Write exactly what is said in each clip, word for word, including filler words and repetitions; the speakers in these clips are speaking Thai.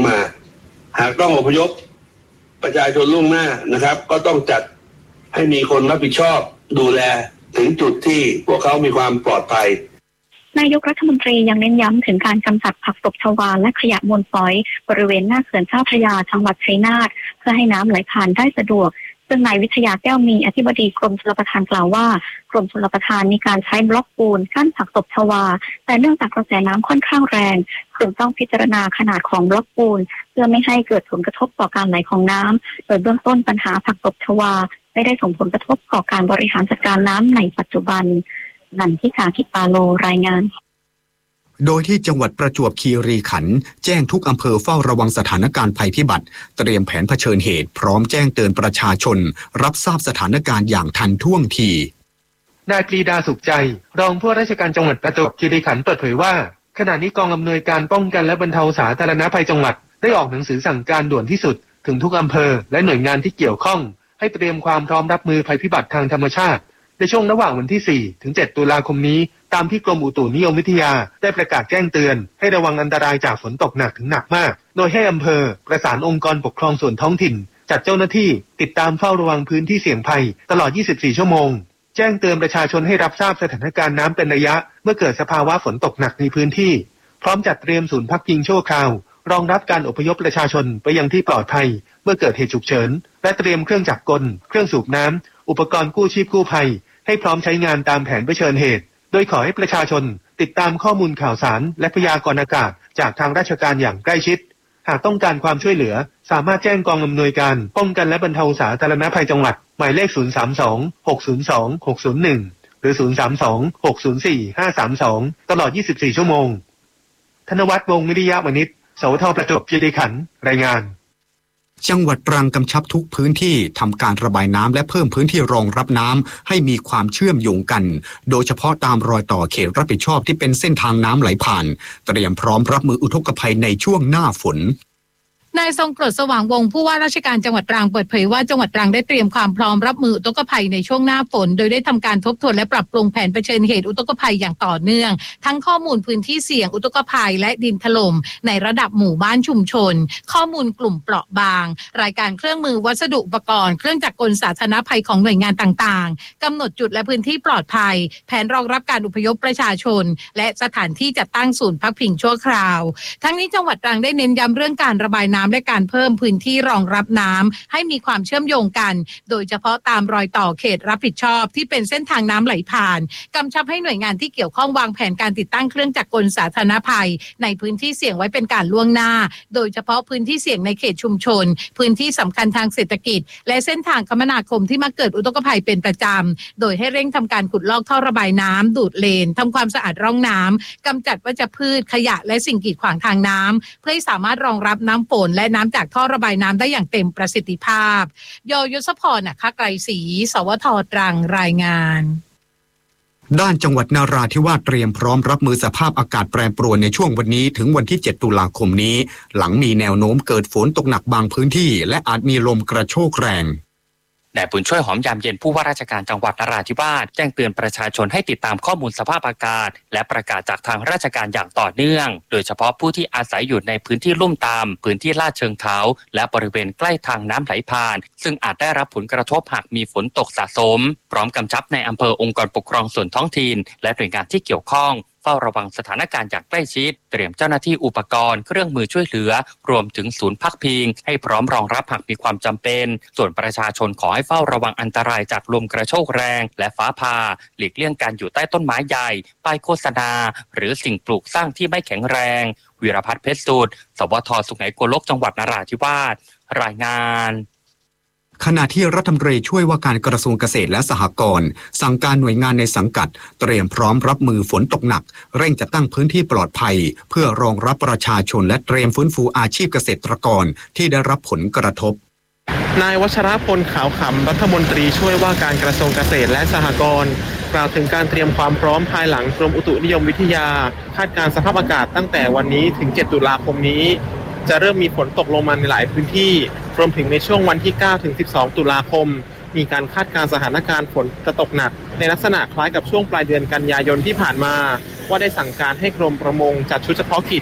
มาหากต้องอพยพประชาชนล่วงหน้านะครับก็ต้องจัดให้มีคนรับผิดชอบดูแลถึงจุดที่พวกเขามีความปลอดภัยนายกรัฐมนตรียังเน้นย้ำถึงการกำจัดผักตบชวาและขยะมูลฝอยบริเวณหน้าเขื่อนเจ้าพระยาจังหวัดชัยนาทเพื่อให้น้ำไหลผ่านได้สะดวกซึ่งนายวิทยาแก้วมีอธิบดีกรมชลประทานกล่าวว่ากรมชลประทานมีการใช้บล็อกปูนกั้นผักตบชวาแต่เนื่องจากกระแสน้ำค่อนข้างแรงจึงต้องพิจารณาขนาดของบล็อกปูนเพื่อไม่ให้เกิดผลกระทบต่อการไหลของน้ำโดยเบื้องต้นปัญหาผักตบชวาไม่ได้ส่งผลกระทบต่อการบริหารจัดการน้ำในปัจจุบันนันทิกา คิปาโลรายงานโดยที่จังหวัดประจวบคีรีขันธ์แจ้งทุกอำเภอเฝ้าระวังสถานการณ์ภัยพิบัติเตรียมแผนเผชิญเหตุพร้อมแจ้งเตือนประชาชนรับทราบสถานการณ์อย่างทันท่วงทีนายปรีดาสุขใจรองผู้ว่าราชการจังหวัดประจวบคีรีขันธ์เปิดเผยว่าขณะนี้กองอำนวยการป้องกันและบรรเทาสาธารณภัยจังหวัดได้ออกหนังสือสั่งการด่วนที่สุดถึงทุกอำเภอและหน่วยงานที่เกี่ยวข้องให้เตรียมความพร้อมรับมือภัยพิบัติทางธรรมชาติในช่วงระหว่างวันที่สี่ถึงเจ็ดตุลาคมนี้ตามที่กรมอุตุนิยมวิทยาได้ประกาศแจ้งเตือนให้ระวังอันตรายจากฝนตกหนักถึงหนักมากโดยให้อำเภอประสานองค์กรปกครองส่วนท้องถิ่นจัดเจ้าหน้าที่ติดตามเฝ้าระวังพื้นที่เสี่ยงภัยตลอดยี่สิบสี่ชั่วโมงแจ้งเตือนประชาชนให้รับทราบสถานการณ์น้ำเป็นระยะเมื่อเกิดสภาวะฝนตกหนักในพื้นที่พร้อมจัดเตรียมศูนย์พักพิงชั่วคราวรองรับการอพยพประชาชนไปยังที่ปลอดภัยเมื่อเกิดเหตุฉุกเฉินและเตรียมเครื่องจักรกลเครื่องสูบน้ำอุปกรณ์กู้ชีพกู้ภัยให้พร้อมใช้งานตามแผนเผชิญเหตุโดยขอให้ประชาชนติดตามข้อมูลข่าวสารและพยากรณ์อากาศจากทางราชการอย่างใกล้ชิดหากต้องการความช่วยเหลือสามารถแจ้งกองอำนวยการป้องกันและบรรเทาสาธารณภัยจังหวัดหมายเลขศูนย์ สาม สอง หก ศูนย์ สอง หก ศูนย์ หนึ่งหรือศูนย์ สาม สอง หก ศูนย์ สี่ ห้า สาม สองตลอดยี่สิบสี่ชั่วโมงธนวัฒน์วงศ์วิริยะวณิชสวทประจวบคีรีขันธ์รายงานจังหวัดตรังกำชับทุกพื้นที่ทำการระบายน้ำและเพิ่มพื้นที่รองรับน้ำให้มีความเชื่อมโยงกันโดยเฉพาะตามรอยต่อเขตรับผิดชอบที่เป็นเส้นทางน้ำไหลผ่านเตรียมพร้อมรับมืออุทกภัยในช่วงหน้าฝนนายทรงกรดสว่างวงศ์ผู้ว่าราชการจังหวัดตรังเปิดเผยว่าจังหวัดตรังได้เตรียมความพร้อมรับมืออุทกภัยในช่วงหน้าฝนโดยได้ทำการทบทวนและปรับปรุงแผนเผชิญเหตุอุทกภัยอย่างต่อเนื่องทั้งข้อมูลพื้นที่เสี่ยงอุทกภัยและดินถล่มในระดับหมู่บ้านชุมชนข้อมูลกลุ่มเปราะบางรายการเครื่องมือวัสดุอุปกรณ์เครื่องจักรกลสาธารณภัยของหน่วยงานต่างๆกำหนดจุดและพื้นที่ปลอดภัยแผนรองรับการอพยพประชาชนและสถานที่จัดตั้งศูนย์พักพิงชั่วคราวทั้งนี้จังหวัดตรังได้เน้นย้ำเรื่องการระบายน้ำและการเพิ่มพื้นที่รองรับน้ำให้มีความเชื่อมโยงกันโดยเฉพาะตามรอยต่อเขตรับผิดชอบที่เป็นเส้นทางน้ำไหลผ่านกำชับให้หน่วยงานที่เกี่ยวข้องวางแผนการติดตั้งเครื่องจักรกลสาธารณภัยในพื้นที่เสี่ยงไว้เป็นการล่วงหน้าโดยเฉพาะพื้นที่เสี่ยงในเขตชุมชนพื้นที่สำคัญทางเศรษฐกิจและเส้นทางคมนาคมที่มักเกิดอุทกภัยเป็นประจำโดยให้เร่งทำการขุดลอกท่อระบายน้ำดูดเลนทำความสะอาดร่องน้ำกำจัดวัชพืชขยะและสิ่งกีดขวางทางน้ำเพื่อให้สามารถรองรับน้ำฝนและน้ำจากท่อระบายน้ำได้อย่างเต็มประสิทธิภาพยยศพรณค่ะไกรศรีสวทตรังรายงานด้านจังหวัดนาราธิวาสเตรียมพร้อมรับมือสภาพอากาศแปรปรวนในช่วงวันนี้ถึงวันที่เจ็ดตุลาคมนี้หลังมีแนวโน้มเกิดฝนตกหนักบางพื้นที่และอาจมีลมกระโชกแรงนายบุญช่วยหอมยามเย็นผู้ว่าราชการจังหวัดนราธิวาสแจ้งเตือนประชาชนให้ติดตามข้อมูลสภาพอากาศและประกาศจากทางราชการอย่างต่อเนื่องโดยเฉพาะผู้ที่อาศัยอยู่ในพื้นที่ลุ่มตามพื้นที่ลาดเชิงเขาและบริเวณใกล้ทางน้ำไหลผ่านซึ่งอาจได้รับผลกระทบหากมีฝนตกสะสมพร้อมกำชับในอำเภอองค์กรปกครองส่วนท้องถิ่นและหน่วยงานที่เกี่ยวข้องเฝ้าระวังสถานการณ์อย่างใกล้ชิดเตรียมเจ้าหน้าที่อุปกรณ์เครื่องมือช่วยเหลือรวมถึงศูนย์พักพิงให้พร้อมรองรับหากมีความจำเป็นส่วนประชาชนขอให้เฝ้าระวังอันตรายจากลมกระโชกแรงและฟ้าผ่าหลีกเลี่ยงการอยู่ใต้ต้นไม้ใหญ่ป้ายโฆษณาหรือสิ่งปลูกสร้างที่ไม่แข็งแรงวีรพัฒน์เพชรสุดสวทสุไหงโกลกจังหวัดนราธิวาสรายงานขณะที่รัฐมนตรีช่วยว่าการกระทรวงเกษตรและสหกรณ์สั่งการหน่วยงานในสังกัดเตรียมพร้อมรับมือฝนตกหนักเร่งจัดตั้งพื้นที่ปลอดภัยเพื่อรองรับประชาชนและเตรียมฟื้นฟูอาชีพเกษตรกรที่ได้รับผลกระทบนายวัชรพลขาวขำรัฐมนตรีช่วยว่าการกระทรวงเกษตรและสหกรณ์กล่าวถึงการเตรียมความพร้อมภายหลังกรมอุตุนิยมวิทยาคาดการณ์สภาพอากาศตั้งแต่วันนี้ถึงเจ็ดตุลาคมนี้จะเริ่มมีฝนตกลงมาในหลายพื้นที่รวมถึงในช่วงวันที่เก้าถึงสิบสองตุลาคมมีการคาดการณ์สถานการณ์ฝนจะตกหนักในลักษณะคล้ายกับช่วงปลายเดือนกันยายนที่ผ่านมาว่าได้สั่งการให้กรมประมงจัดชุดเฉพาะกิจพ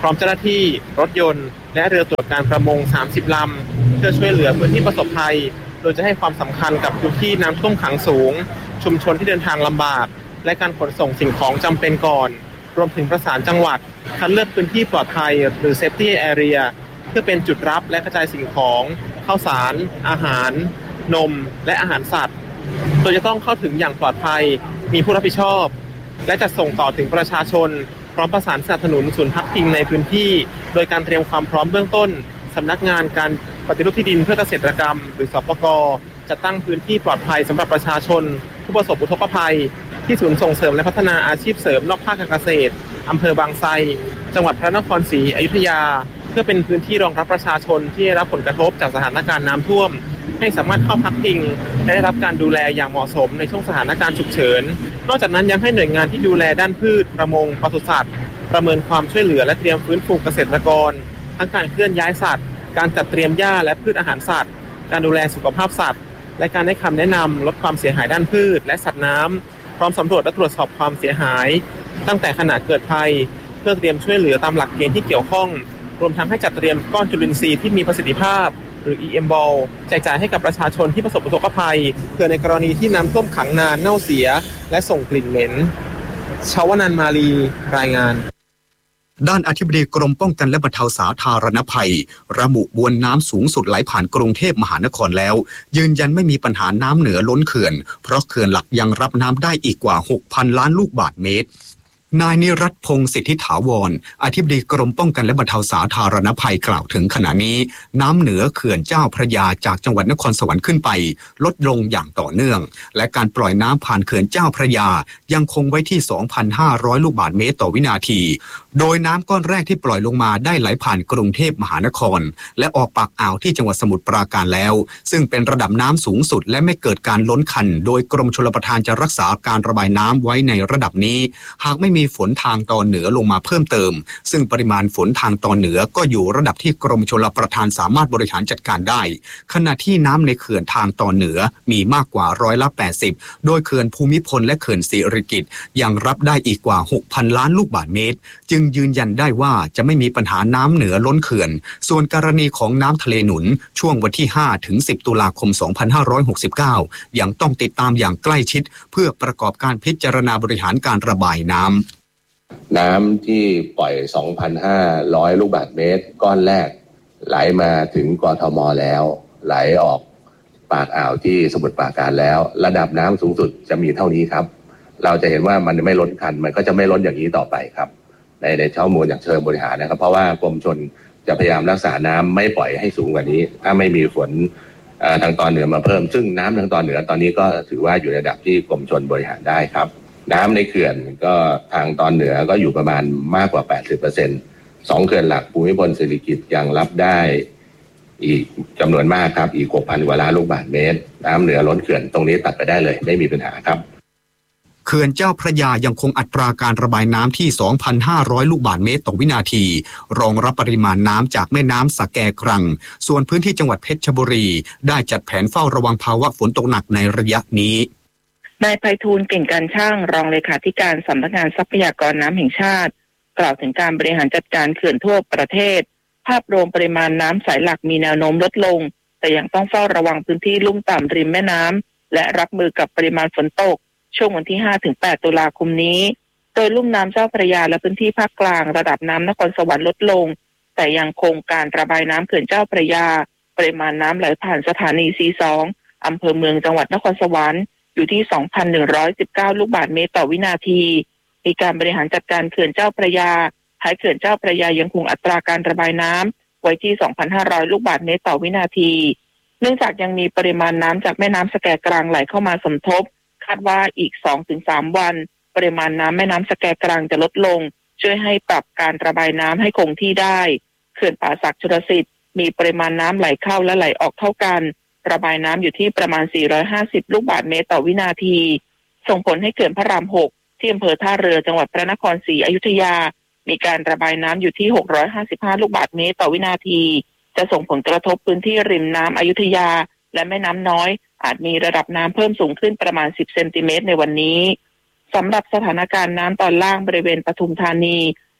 ร้อมเจ้าหน้าที่รถยนต์และเรือตรวจการประมงสามสิบลำเพื่อช่วยเหลือพื้นที่ประสบภัยโดยจะให้ความสำคัญกับพื้นที่น้ำท่วมขังสูงชุมชนที่เดินทางลำบากและการขนส่งสิ่งของจำเป็นก่อนรวมถึงประสานจังหวัดคัดเลือกพื้นที่ปลอดภัยหรือ Safety Area เพื่อเป็นจุดรับและกระจายสิ่งของข้าวสารอาหารนมและอาหารสัตว์โดยจะต้องเข้าถึงอย่างปลอดภัยมีผู้รับผิดชอบและจะส่งต่อถึงประชาชนพร้อมประสานสนับสนุนศูนย์พักพิงในพื้นที่โดยการเตรียมความพร้อมเบื้องต้นสำนักงานการปฏิรูปที่ดินเพื่อเกษตรกรรมหรือสปก.จะตั้งพื้นที่ปลอดภัยสำหรับประชาชนผู้ประสบอุทกภัยที่ศูนย์ส่งเสริมและพัฒนาอาชีพเสริมนอกภาคการเกษตรอำเภอบางไทรจังหวัดพระนครศรีอยุธยาเพื่อเป็นพื้นที่รองรับประชาชนที่ได้รับผลกระทบจากสถานการณ์น้ำท่วมให้สามารถเข้าพักพิงและได้รับการดูแลอย่างเหมาะสมในช่วงสถานการณ์ฉุกเฉินนอกจากนั้นยังให้หน่วยงานที่ดูแลด้านพืชประมงปศุสัตว์ประเมินความช่วยเหลือและเตรียมฟื้นฟูเกษตรกรทั้งการเคลื่อนย้ายสัตว์การจัดเตรียมหญ้าและพืชอาหารสัตว์การดูแลสุขภาพสัตว์และการให้คำแนะนำลดความเสียหายด้านพืชและสัตว์น้ำพร้อมสำรวจและตรวจสอบความเสียหายตั้งแต่ขณะเกิดภัยเพื่อเตรียมช่วยเหลือตามหลักเกณฑ์ที่เกี่ยวข้องรวมทั้งให้จัดเตรียมก้อนจุลินทรีย์ที่มีประสิทธิภาพหรือ อี เอ็ม Ball แจกจ่ายให้กับประชาชนที่ประสบอุทกภัยเพื่อในกรณีที่น้ำท่วมขังนานเน่าเสียและส่งกลิ่นเหม็นชาวนันท์มาลีรายงานด้านอธิบดีกรมป้องกันและบรรเทาสาธารณภัยระบุมวลน้ำสูงสุดไหลผ่านกรุงเทพมหานครแล้วยืนยันไม่มีปัญหาน้ำเหนือล้นเขื่อนเพราะเขื่อนหลักยังรับน้ำได้อีกกว่า หกพัน ล้านลูกบาศก์เมตรนายนิรัตน์พงศ์สิทธิถาวรอธิบดีกรมป้องกันและบรรเทาสาธารณภัยกล่าวถึงขณะนี้น้ำเหนือเขื่อนเจ้าพระยาจากจังหวัดนครสวรรค์ขึ้นไปลดลงอย่างต่อเนื่องและการปล่อยน้ำผ่านเขื่อนเจ้าพระยายังคงไว้ที่ สองพันห้าร้อย ลูกบาศก์เมตรต่อวินาทีโดยน้ำก้อนแรกที่ปล่อยลงมาได้ไหลผ่านกรุงเทพมหานครและออกปากอ่าวที่จังหวัดสมุทรปราการแล้วซึ่งเป็นระดับน้ำสูงสุดและไม่เกิดการล้นคันโดยกรมชลประทานจะรักษาการระบายน้ำไว้ในระดับนี้หากไม่มีฝนทางตอนเหนือลงมาเพิ่มเติมซึ่งปริมาณฝนทางตอนเหนือก็อยู่ระดับที่กรมชลประทานสามารถบริหารจัดการได้ขณะที่น้ำในเขื่อนทางตอนเหนือมีมากกว่าร้อยละแปดสิบโดยเขื่อนภูมิพลและเขื่อนสิริกิติ์ยังรับได้อีกกว่า หกพัน ล้านลูกบาศก์เมตรจึงยืนยันได้ว่าจะไม่มีปัญหาน้ำเหนือล้นเขื่อนส่วนกรณีของน้ำทะเลหนุนช่วงวันที่ห้าถึงสิบตุลาคมสองพันห้าร้อยหกสิบเก้ายังต้องติดตามอย่างใกล้ชิดเพื่อประกอบการพิจารณาบริหารการระบายน้ำน้ำที่ปล่อย สองพันห้าร้อย ลูกบาศก์เมตรก้อนแรกไหลมาถึงกทม.แล้วไหลออกปากอ่าวที่สมุทรปราการแล้วระดับน้ำสูงสุดจะมีเท่านี้ครับเราจะเห็นว่ามันไม่ล้นคันมันก็จะไม่ล้นอย่างนี้ต่อไปครับในในข้อมูลอย่างเชิงบริหารนะครับเพราะว่ากรมชลจะพยายามรักษาน้ำไม่ปล่อยให้สูงกว่านี้ถ้าไม่มีฝนทางตอนเหนือมาเพิ่มซึ่งน้ำทางตอนเหนือตอนนี้ก็ถือว่าอยู่ในระดับที่กรมชลบริหารได้ครับน้ำในเขื่อนก็ทางตอนเหนือก็อยู่ประมาณมากกว่า แปดสิบเปอร์เซ็นต์ สองเขื่อนหลักภูมิพลสิริกิติ์ยังรับได้อีกจำนวนมากครับอีก หกพัน กว่าล้านลูกบาศก์เมตรน้ำเหนือล้นเขื่อนตรงนี้ตัดไปได้เลยไม่มีปัญหาครับเขื่อนเจ้าพระยายังคงอัตราการระบายน้ำที่ สองพันห้าร้อย ลูกบาศก์เมตรต่อวินาทีรองรับปริมาณน้ำจากแม่น้ำสะแกกรังส่วนพื้นที่จังหวัดเพชรบุรีได้จัดแผนเฝ้าระวังภาวะฝนตกหนักในระยะนี้นายไพฑูรย์เก่งการช่างรองเลขาธิการสำนักงานทรัพยากรน้ำแห่งชาติกล่าวถึงการบริหารจัดการเขื่อนทั่วประเทศภาพรวมปริมาณน้ำสายหลักมีแนวโน้มลดลงแต่ยังต้องเฝ้าระวังพื้นที่ลุ่มต่ำริมแม่น้ำและรับมือกับปริมาณฝนตกช่วงวันที่ ห้าถึงแปด ตุลาคมนี้โดยลุ่มน้ำเจ้าพระยาและพื้นที่ภาคกลางระดับน้ำนครสวรรค์ลดลงแต่ยังคงการระบายน้ำเขื่อนเจ้าพระยาปริมาณน้ำไหลผ่านสถานี ซี สอง อำเภอเมืองจังหวัดนครสวรรค์อยู่ที่ สองพันหนึ่งร้อยสิบเก้า ลูกบาศก์เมตรต่อวินาทีมีการบริหารจัดการเขื่อนเจ้าพระยาท้ายเขื่อนเจ้าพระยายังคงอัตราการระบายน้ำไว้ที่ สองพันห้าร้อย ลูกบาศก์เมตรต่อวินาทีเนื่องจากยังมีปริมาณน้ำจากแม่น้ำสะแกกรังไหลเข้ามาสมทบคาดว่าอีก สองถึงสาม วันปริมาณน้ำแม่น้ำสะแกกรังจะลดลงช่วยให้ปรับการระบายน้ำให้คงที่ได้เขื่อนป่าสักชลสิทธิ์มีปริมาณน้ำไหลเข้าและไหลออกเท่ากันระบายน้ำอยู่ที่ประมาณสี่ร้อยห้าสิบลูกบาศก์เมตรต่อวินาทีส่งผลให้เขื่อนพระรามหกที่อำเภอท่าเรือจังหวัดพระนครศรีอยุธยามีการระบายน้ำอยู่ที่หกร้อยห้าสิบห้าลูกบาศก์เมตรต่อวินาทีจะส่งผลกระทบพื้นที่ริมน้ำอยุธยาและแม่น้ำน้อยอาจมีระดับน้ำเพิ่มสูงขึ้นประมาณสิบเซนติเมตรในวันนี้สำหรับสถานการณ์น้ำตอนล่างบริเวณปทุมธานี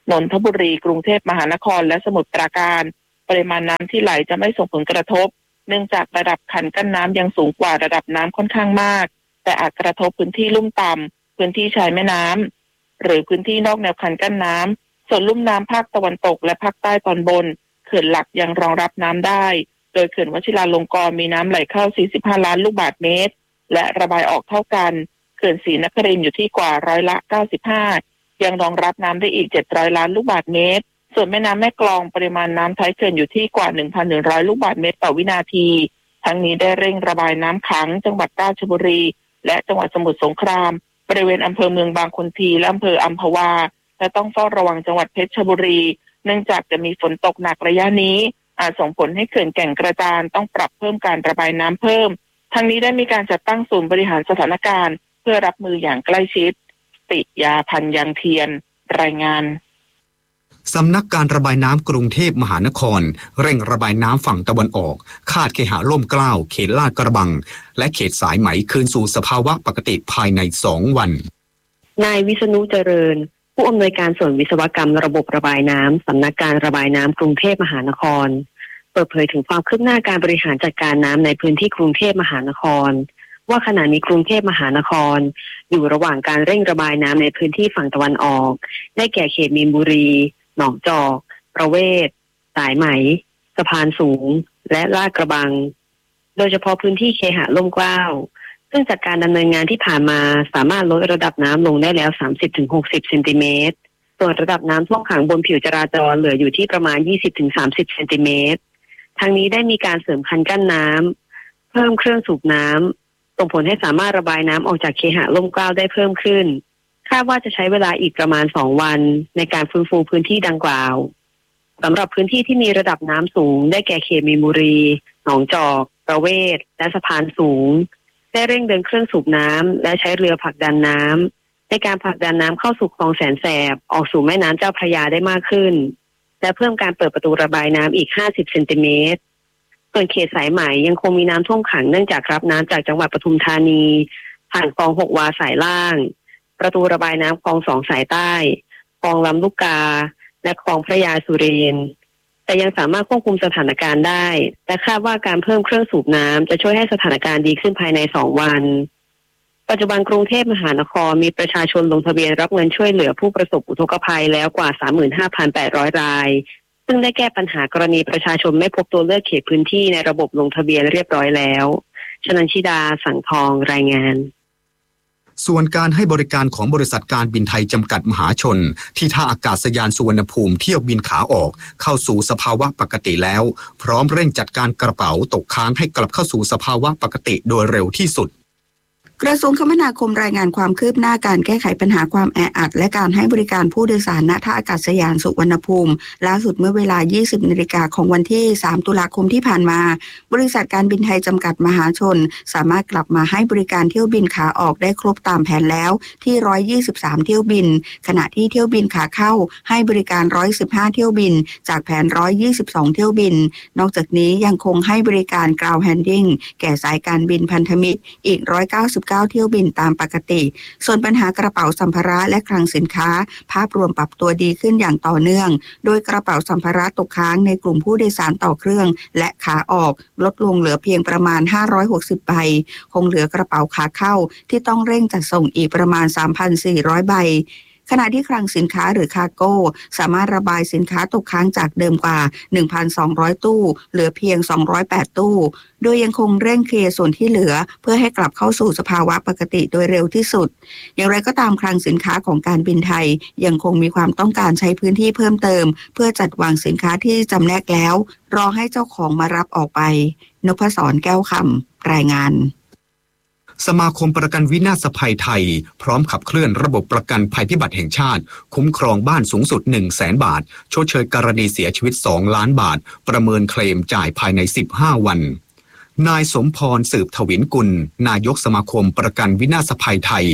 นนทบุรีกรุงเทพมหานครและสมุทรปราการปริมาณน้ำที่ไหลจะไม่ส่งผลกระทบเนื่องจากระดับคันกั้นน้ำยังสูงกว่าระดับน้ำค่อนข้างมากแต่อาจกระทบพื้นที่ลุ่มต่ำพื้นที่ชายแม่น้ำหรือพื้นที่นอกแนวคันกั้นน้ำส่วนลุ่มน้ำภาคตะวันตกและภาคใต้ตอนบนเขื่อนหลักยังรองรับน้ำได้โดยเขื่อนวชิราลงกรณ์มีน้ำไหลเข้าสี่สิบห้าล้านลูกบาศก์เมตรและระบายออกเท่ากันเขื่อนศรีนครินทร์อยู่ที่กว่าร้อยละเก้าสิบห้ายังรองรับน้ำได้อีกเจ็ดร้อยล้านลูกบาศก์เมตรส่วนแม่น้ำแม่กลองปริมาณน้ำท้ายเขื่อนอยู่ที่กว่า หนึ่งพันหนึ่งร้อย ลูกบาศก์เมตรต่อวินาทีทั้งนี้ได้เร่งระบายน้ำขังจังหวัดราชบุรีและจังหวัดสมุทรสงครามบริเวณอำเภอเมืองบางคนทีและอำเภออัมพวาและต้องเฝ้าระวังจังหวัดเพชรบุรีเนื่องจากจะมีฝนตกหนักระยะนี้อาจส่งผลให้เขื่อนแก่งกระจานต้องปรับเพิ่มการระบายน้ำเพิ่มทั้งนี้ได้มีการจัดตั้งศูนย์บริหารสถานการณ์เพื่อรับมืออย่างใกล้ชิดติยาพันธ์ยังเทียนรายงานสำนักการระบายน้ำกรุงเทพมหานครเร่งระบายน้ำฝั่งตะวันออกคาดเคหะร่มเกล้าเขตลาดกระบังและเขตสายไหมคืนสู่สภาวะปกติภายในสองวันนายวิษณุเจริญผู้อำนวยการส่วนวิศวกรรมระบบระบายน้ำสำนักการระบายน้ำกรุงเทพมหานครเปิดเผยถึงความคืบหน้าการบริหารจัดการน้ำในพื้นที่กรุงเทพมหานครว่าขณะนี้กรุงเทพมหานครอยู่ระหว่างการเร่งระบายน้ำในพื้นที่ฝั่งตะวันออกได้แก่เขตมีนบุรีหนองจอกประเวศสายไหมสะพานสูงและลาดกระบังโดยเฉพาะพื้นที่เคหะร่มเกล้าซึ่งจากการดำเนินงานที่ผ่านมาสามารถลดระดับน้ำลงได้แล้ว สามสิบถึงหกสิบ เซนติเมตรส่วนระดับน้ำท่วมขังบนผิวจราจรเหลืออยู่ที่ประมาณ ยี่สิบถึงสามสิบ เซนติเมตรทั้งนี้ได้มีการเสริมคันกั้นน้ำเพิ่มเครื่องสูบน้ำส่งผลให้สามารถระบายน้ำออกจากเคหะร่มเกล้าได้เพิ่มขึ้นคาดว่าจะใช้เวลาอีกประมาณสองวันในการฟื้นฟูพื้นที่ดังกล่าวสำหรับพื้นที่ที่มีระดับน้ำสูงได้แก่เขตมีนบุรีหนองจอกประเวศและสะพานสูงได้เร่งเดินเครื่องสูบน้ำและใช้เรือผลักดันน้ำในการผลักดันน้ำเข้าสู่คลองแสนแสบออกสู่แม่น้ำเจ้าพระยาได้มากขึ้นและเพิ่มการเปิดประตูระบายน้ำอีกห้าสิบเซนติเมตรส่วนเขตสายไหมยังคงมีน้ำท่วมขังเนื่องจากรับน้ำจากจังหวัดปทุมธานีผ่านคลองหกวาสายล่างประตูระบายน้ำคลองสองสายใต้คลองลำลูกกาและคลองพระยาสุเรนแต่ยังสามารถควบคุมสถานการณ์ได้และคาดว่าการเพิ่มเครื่องสูบน้ำจะช่วยให้สถานการณ์ดีขึ้นภายในสองวันปัจจุบันกรุงเทพมหานครมีประชาชนลงทะเบียนรับเงินช่วยเหลือผู้ประสบอุทกภัยแล้วกว่า สามหมื่นห้าพันแปดร้อย รายซึ่งได้แก้ปัญหากรณีประชาชนไม่พบตัวเลือกเขตพื้นที่ในระบบลงทะเบียนเรียบร้อยแล้วชนันชิดาสังทองรายงานส่วนการให้บริการของบริษัทการบินไทยจำกัดมหาชนที่ท่าอากาศยานสุวรรณภูมิเที่ยวบินขาออกเข้าสู่สภาวะปกติแล้วพร้อมเร่งจัดการกระเป๋าตกค้างให้กลับเข้าสู่สภาวะปกติโดยเร็วที่สุดกระทรวงคมนาคมรายงานความคืบหน้าการแก้ไขปัญหาความแออัดและการให้บริการผู้โดยสารณท่าอากาศยานสุวรรณภูมิล่าสุดเมื่อเวลา ยี่สิบนาฬิกาของวันที่ สามตุลาคมที่ผ่านมาบริษัทการบินไทยจำกัดมหาชนสามารถกลับมาให้บริการเที่ยวบินขาออกได้ครบตามแผนแล้วที่หนึ่งร้อยยี่สิบสามเที่ยวบินขณะที่เที่ยวบินขาเข้าให้บริการหนึ่งร้อยสิบห้าเที่ยวบินจากแผนหนึ่งร้อยยี่สิบสองเที่ยวบินนอกจากนี้ยังคงให้บริการ Ground Handling แก่สายการบินพันธมิตรอีกหนึ่งร้อยเก้าสิบเก้าเที่ยวบินตามปกติส่วนปัญหากระเป๋าสัมภาระและคลังสินค้าภาพรวมปรับตัวดีขึ้นอย่างต่อเนื่องโดยกระเป๋าสัมภาระตกค้างในกลุ่มผู้โดยสารต่อเครื่องและขาออกลดลงเหลือเพียงประมาณห้าร้อยหกสิบใบคงเหลือกระเป๋าขาเข้าที่ต้องเร่งจัดส่งอีกประมาณ สามพันสี่ร้อย ใบขณะที่คลังสินค้าหรือคาร์โก้สามารถระบายสินค้าตกค้างจากเดิมกว่า หนึ่งพันสองร้อย ตู้เหลือเพียงสองร้อยแปดตู้โดยยังคงเร่งเคลียร์ส่วนที่เหลือเพื่อให้กลับเข้าสู่สภาวะปกติโดยเร็วที่สุดอย่างไรก็ตามคลังสินค้าของการบินไทยยังคงมีความต้องการใช้พื้นที่เพิ่มเติมเพื่อจัดวางสินค้าที่จำแนกแล้วรอให้เจ้าของมารับออกไปนพศรแก้วคำรายงานสมาคมประกันวินาศภัยไทยพร้อมขับเคลื่อนระบบประกันภัยพิบัติแห่งชาติคุ้มครองบ้านสูงสุด หนึ่งแสน บาทชดเชยกรณีเสียชีวิตสองล้านบาทประเมินเคลมจ่ายภายในสิบห้าวันนายสมพรสืบถวินกุลนายกสมาคมประกันวินาศภัยไทยเ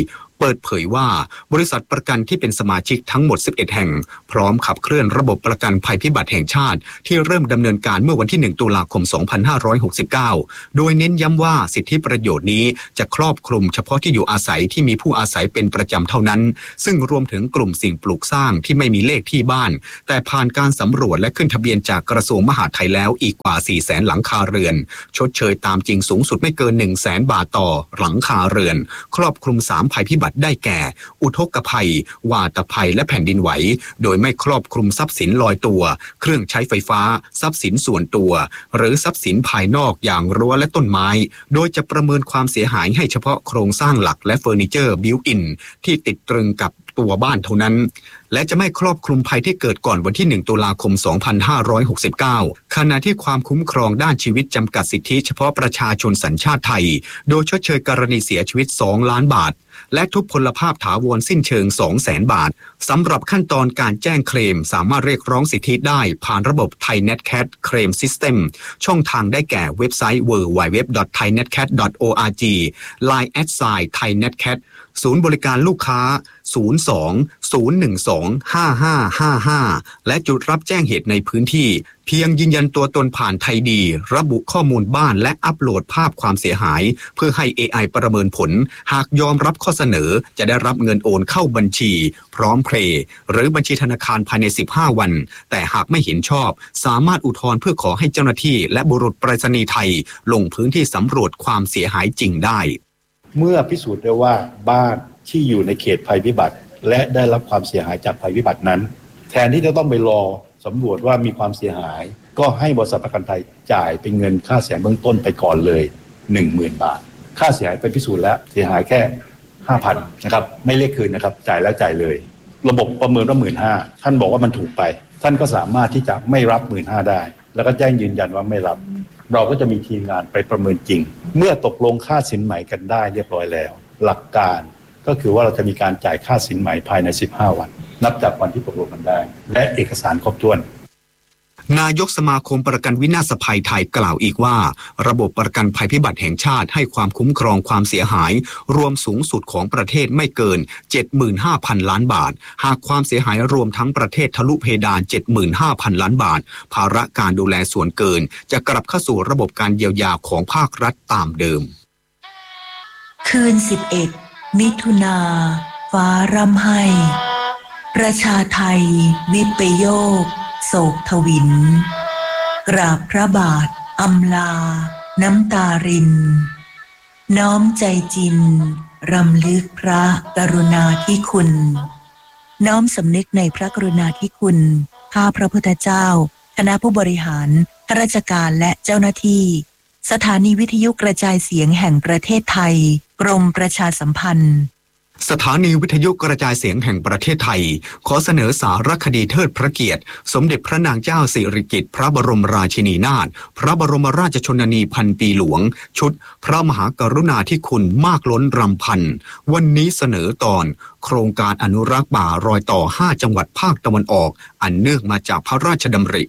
เปิดเผยว่าบริษัทประกันที่เป็นสมาชิกทั้งหมดสิบเอ็ดแห่งพร้อมขับเคลื่อนระบบประกันภัยพิบัติแห่งชาติที่เริ่มดำเนินการเมื่อวันที่หนึ่งตุลาคมสองพันห้าร้อยหกสิบเก้าโดยเน้นย้ำว่าสิทธิประโยชน์นี้จะครอบคลุมเฉพาะที่อยู่อาศัยที่มีผู้อาศัยเป็นประจำเท่านั้นซึ่งรวมถึงกลุ่มสิ่งปลูกสร้างที่ไม่มีเลขที่บ้านแต่ผ่านการสำรวจและขึ้นทะเบียนจากกระทรวงมหาดไทยแล้วอีกกว่า สี่แสน หลังคาเรือนชดเชยตามจริงสูงสุดไม่เกิน หนึ่งแสน บาทต่อหลังคาเรือนครอบคลุมสามภัยพิบัติได้แก่อุทกภัยวาตภัยและแผ่นดินไหวโดยไม่ครอบคลุมทรัพย์สินลอยตัวเครื่องใช้ไฟฟ้าทรัพย์สินส่วนตัวหรือทรัพย์สินภายนอกอย่างรั้วและต้นไม้โดยจะประเมินความเสียหายให้เฉพาะโครงสร้างหลักและเฟอร์นิเจอร์บิวอินที่ติดตรึงกับตัวบ้านเท่านั้นและจะไม่ครอบคลุมภัยที่เกิดก่อนวันที่หนึ่งตุลาคมสองพันห้าร้อยหกสิบเก้าขณะที่ความคุ้มครองด้านชีวิตจำกัดสิทธิเฉพาะประชาชนสัญชาติไทยโดยชดเชยกรณีเสียชีวิตสองล้านบาทและทุพพลภาพถาวรสิ้นเชิง สองแสน บาทสำหรับขั้นตอนการแจ้งเคลมสามารถเรียกร้องสิทธิได้ผ่านระบบ Thai Net Cat Claim System ช่องทางได้แก่เว็บไซต์ ดับเบิลยู ดับเบิลยู ดับเบิลยู ดอท ไทยเน็ตแคท ดอท โอ อาร์ จี ไลน์ แอท ไซน์ ไทยเน็ตแคท ศูนย์บริการลูกค้า ศูนย์ สอง ศูนย์ หนึ่ง สอง ห้า ห้า ห้า ห้า และจุดรับแจ้งเหตุในพื้นที่เพียงยืนยันตัวตนผ่านไทยดีระบุข้อมูลบ้านและอัปโหลดภาพความเสียหายเพื่อให้ เอ ไอ ประเมินผลหากยอมรับข้อเสนอจะได้รับเงินโอนเข้าบัญชีพร้อมเพลย์หรือบัญชีธนาคารภายในสิบห้าวันแต่หากไม่เห็นชอบสามารถอุทธรณ์เพื่อขอให้เจ้าหน้าที่และบุรุษไปรษณีย์ไทยลงพื้นที่สำรวจความเสียหายจริงได้เมื่อพิสูจน์ได้ว่าบ้านที่อยู่ในเขตภัยพิบัติและได้รับความเสียหายจากภัยพิบัตินั้นแทนที่จะต้องไปรอสำรวจว่ามีความเสียหายก็ให้บริษัทประกันภัยจ่ายเป็นเงินค่าเสียหายเบื้องต้นไปก่อนเลย หนึ่งหมื่น บาทค่าเสียหายไปพิสูจน์แล้วเสียหายแค่ ห้าพัน นะครับไม่เรียกคืนนะครับจ่ายแล้วจ่ายเลยระบบประเมินว่า หนึ่งหมื่นห้าพัน ท่านบอกว่ามันถูกไปท่านก็สามารถที่จะไม่รับ หนึ่งหมื่นห้าพัน ได้แล้วก็แจ้งยืนยันว่าไม่รับเราก็จะมีทีมงานไปประเมินจริงเมื่อตกลงค่าสินไหมกันได้เรียบร้อยแล้วหลักการก็คือว่าเราจะมีการจ่ายค่าสินไหมภายในสิบห้าวันนับจากวันที่ตกลงกันได้และเอกสารครบถ้วนนายกสมาคมประกันวินาศภัยไทยกล่าวอีกว่าระบบประกันภัยพิบัติแห่งชาติให้ความคุ้มครองความเสียหายรวมสูงสุดของประเทศไม่เกิน เจ็ดหมื่นห้าพัน ล้านบาทหากความเสียหายรวมทั้งประเทศทะลุเพดาน เจ็ดหมื่นห้าพัน ล้านบาทภาระการดูแลส่วนเกินจะกลับเข้าสู่ระบบการเยียวยาของภาครัฐตามเดิมคืนสิบเอ็ดมิถุนาฟ้าร่ำไห้ประชาไทยวิปโยคโศกทวินกราบพระบาทอำลาน้ำตารินน้อมใจจินรำลึกพระกรุณาธิคุณน้อมสำนึกในพระกรุณาธิคุณข้าพระพุทธเจ้าคณะผู้บริหารข้าราชการและเจ้าหน้าที่สถานีวิทยุกระจายเสียงแห่งประเทศไทยกรมประชาสัมพันธ์สถานีวิทยุกระจายเสียงแห่งประเทศไทยขอเสนอสารคดีเทิดพระเกียรติสมเด็จพระนางเจ้าสิริกิติ์พระบรมราชินีนาถพระบรมราชชนนีพันปีหลวงชุดพระมหากรุณาธิคุณมากล้นรำพันวันนี้เสนอตอนโครงการอนุรักษ์ป่ารอยต่อห้าจังหวัดภาคตะวันออกอันเนื่องมาจากพระราชดำริ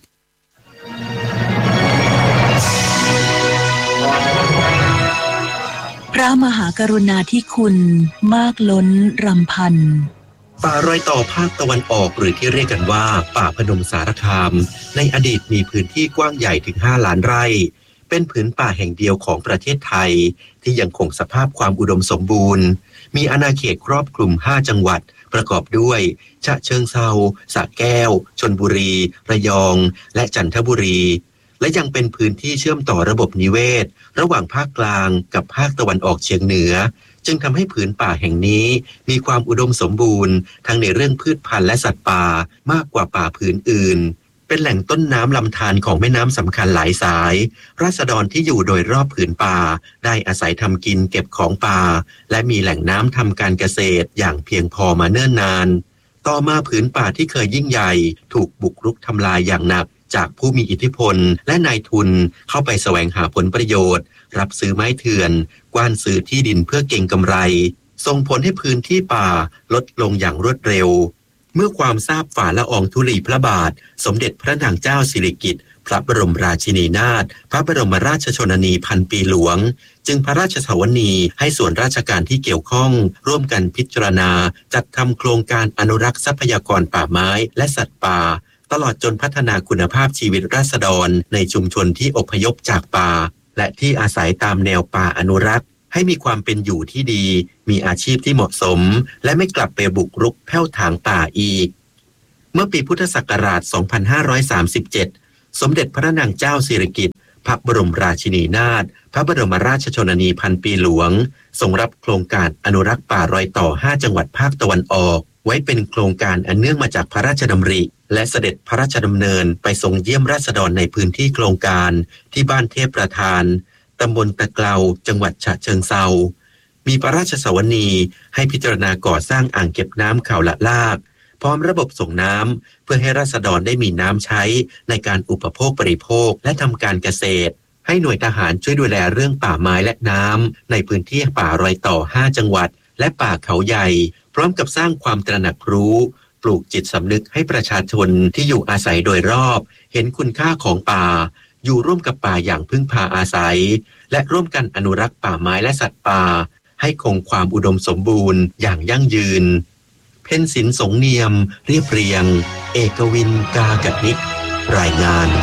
พระมหากรุณาธิคุณมากล้นรำพันป่ารอยต่อภาคตะวันออกหรือที่เรียกกันว่าป่าพนมสารคามในอดีตมีพื้นที่กว้างใหญ่ถึงห้าล้านไร่เป็นผืนป่าแห่งเดียวของประเทศไทยที่ยังคงสภาพความอุดมสมบูรณ์มีอาณาเขตครอบคลุมห้าจังหวัดประกอบด้วยฉะเชิงเทราสระแก้วชลบุรีระยองและจันทบุรีและยังเป็นพื้นที่เชื่อมต่อระบบนิเวศระหว่างภาคกลางกับภาคตะวันออกเฉียงเหนือจึงทำให้ผืนป่าแห่งนี้มีความอุดมสมบูรณ์ทั้งในเรื่องพืชพันธุ์และสัตว์ป่ามากกว่าป่าผืนอื่นเป็นแหล่งต้นน้ำลำธารของแม่น้ำสำคัญหลายสายราษฎรที่อยู่โดยรอบผืนป่าได้อาศัยทำกินเก็บของป่าและมีแหล่งน้ำทำการเกษตรอย่างเพียงพอมาเนิ่นนานต่อมาผืนป่าที่เคยยิ่งใหญ่ถูกบุกรุกทำลายอย่างหนักจากผู้มีอิทธิพลและนายทุนเข้าไปแสวงหาผลประโยชน์รับซื้อไม้เถื่อนกว้านซื้อที่ดินเพื่อเก็งกำไรส่งผลให้พื้นที่ป่าลดลงอย่างรวดเร็วเมื่อความทราบฝ่าละอองธุลีพระบาทสมเด็จพระนางเจ้าสิริกิติ์พระบรมราชินีนาถพระบรมราชชนนีพันปีหลวงจึงพระราชสวนีให้ส่วนราชการที่เกี่ยวข้องร่วมกันพิจารณาจัดทำโครงการอนุรักษ์ทรัพยากรป่าไม้และสัตว์ป่าตลอดจนพัฒนาคุณภาพชีวิตราษฎรในชุมชนที่อพยพจากป่าและที่อาศัยตามแนวป่าอนุรักษ์ให้มีความเป็นอยู่ที่ดีมีอาชีพที่เหมาะสมและไม่กลับไปบุกรุกแผ่วถางป่าอีกเมื่อปีพุทธศักราช สองพันห้าร้อยสามสิบเจ็ด สมเด็จพระนางเจ้าสิริกิติ์พระบรมราชินีนาถพระบรมราชชนนีพันปีหลวงทรงรับโครงการอนุรักษ์ป่ารอยต่อห้าจังหวัดภาคตะวันออกไว้เป็นโครงการอันเนื่องมาจากพระราชดำริและเสด็จพระราชดำเนินไปทรงเยี่ยมราษฎรในพื้นที่โครงการที่บ้านเทพประธานตำบลตะเกลาจังหวัดฉะเชิงเทรามีพระราชสวนีให้พิจารณาก่อสร้างอ่างเก็บน้ำเขาละลากพร้อมระบบส่งน้ำเพื่อให้ราษฎรได้มีน้ำใช้ในการอุปโภคบริโภคและทำการเกษตรให้หน่วยทหารช่วยดูแลเรื่องป่าไม้และน้ำในพื้นที่ป่ารอยต่อห้าจังหวัดและป่าเขาใหญ่พร้อมกับสร้างความตระหนักรู้ปลูกจิตสำนึกให้ประชาชนที่อยู่อาศัยโดยรอบเห็นคุณค่าของป่าอยู่ร่วมกับป่าอย่างพึ่งพาอาศัยและร่วมกันอนุรักษ์ป่าไม้และสัตว์ป่าให้คงความอุดมสมบูรณ์อย่างยั่งยืนเพ็ญศิลป์สงเนียมเรียบเรียงเอกวินกากนิษฐ์รายงาน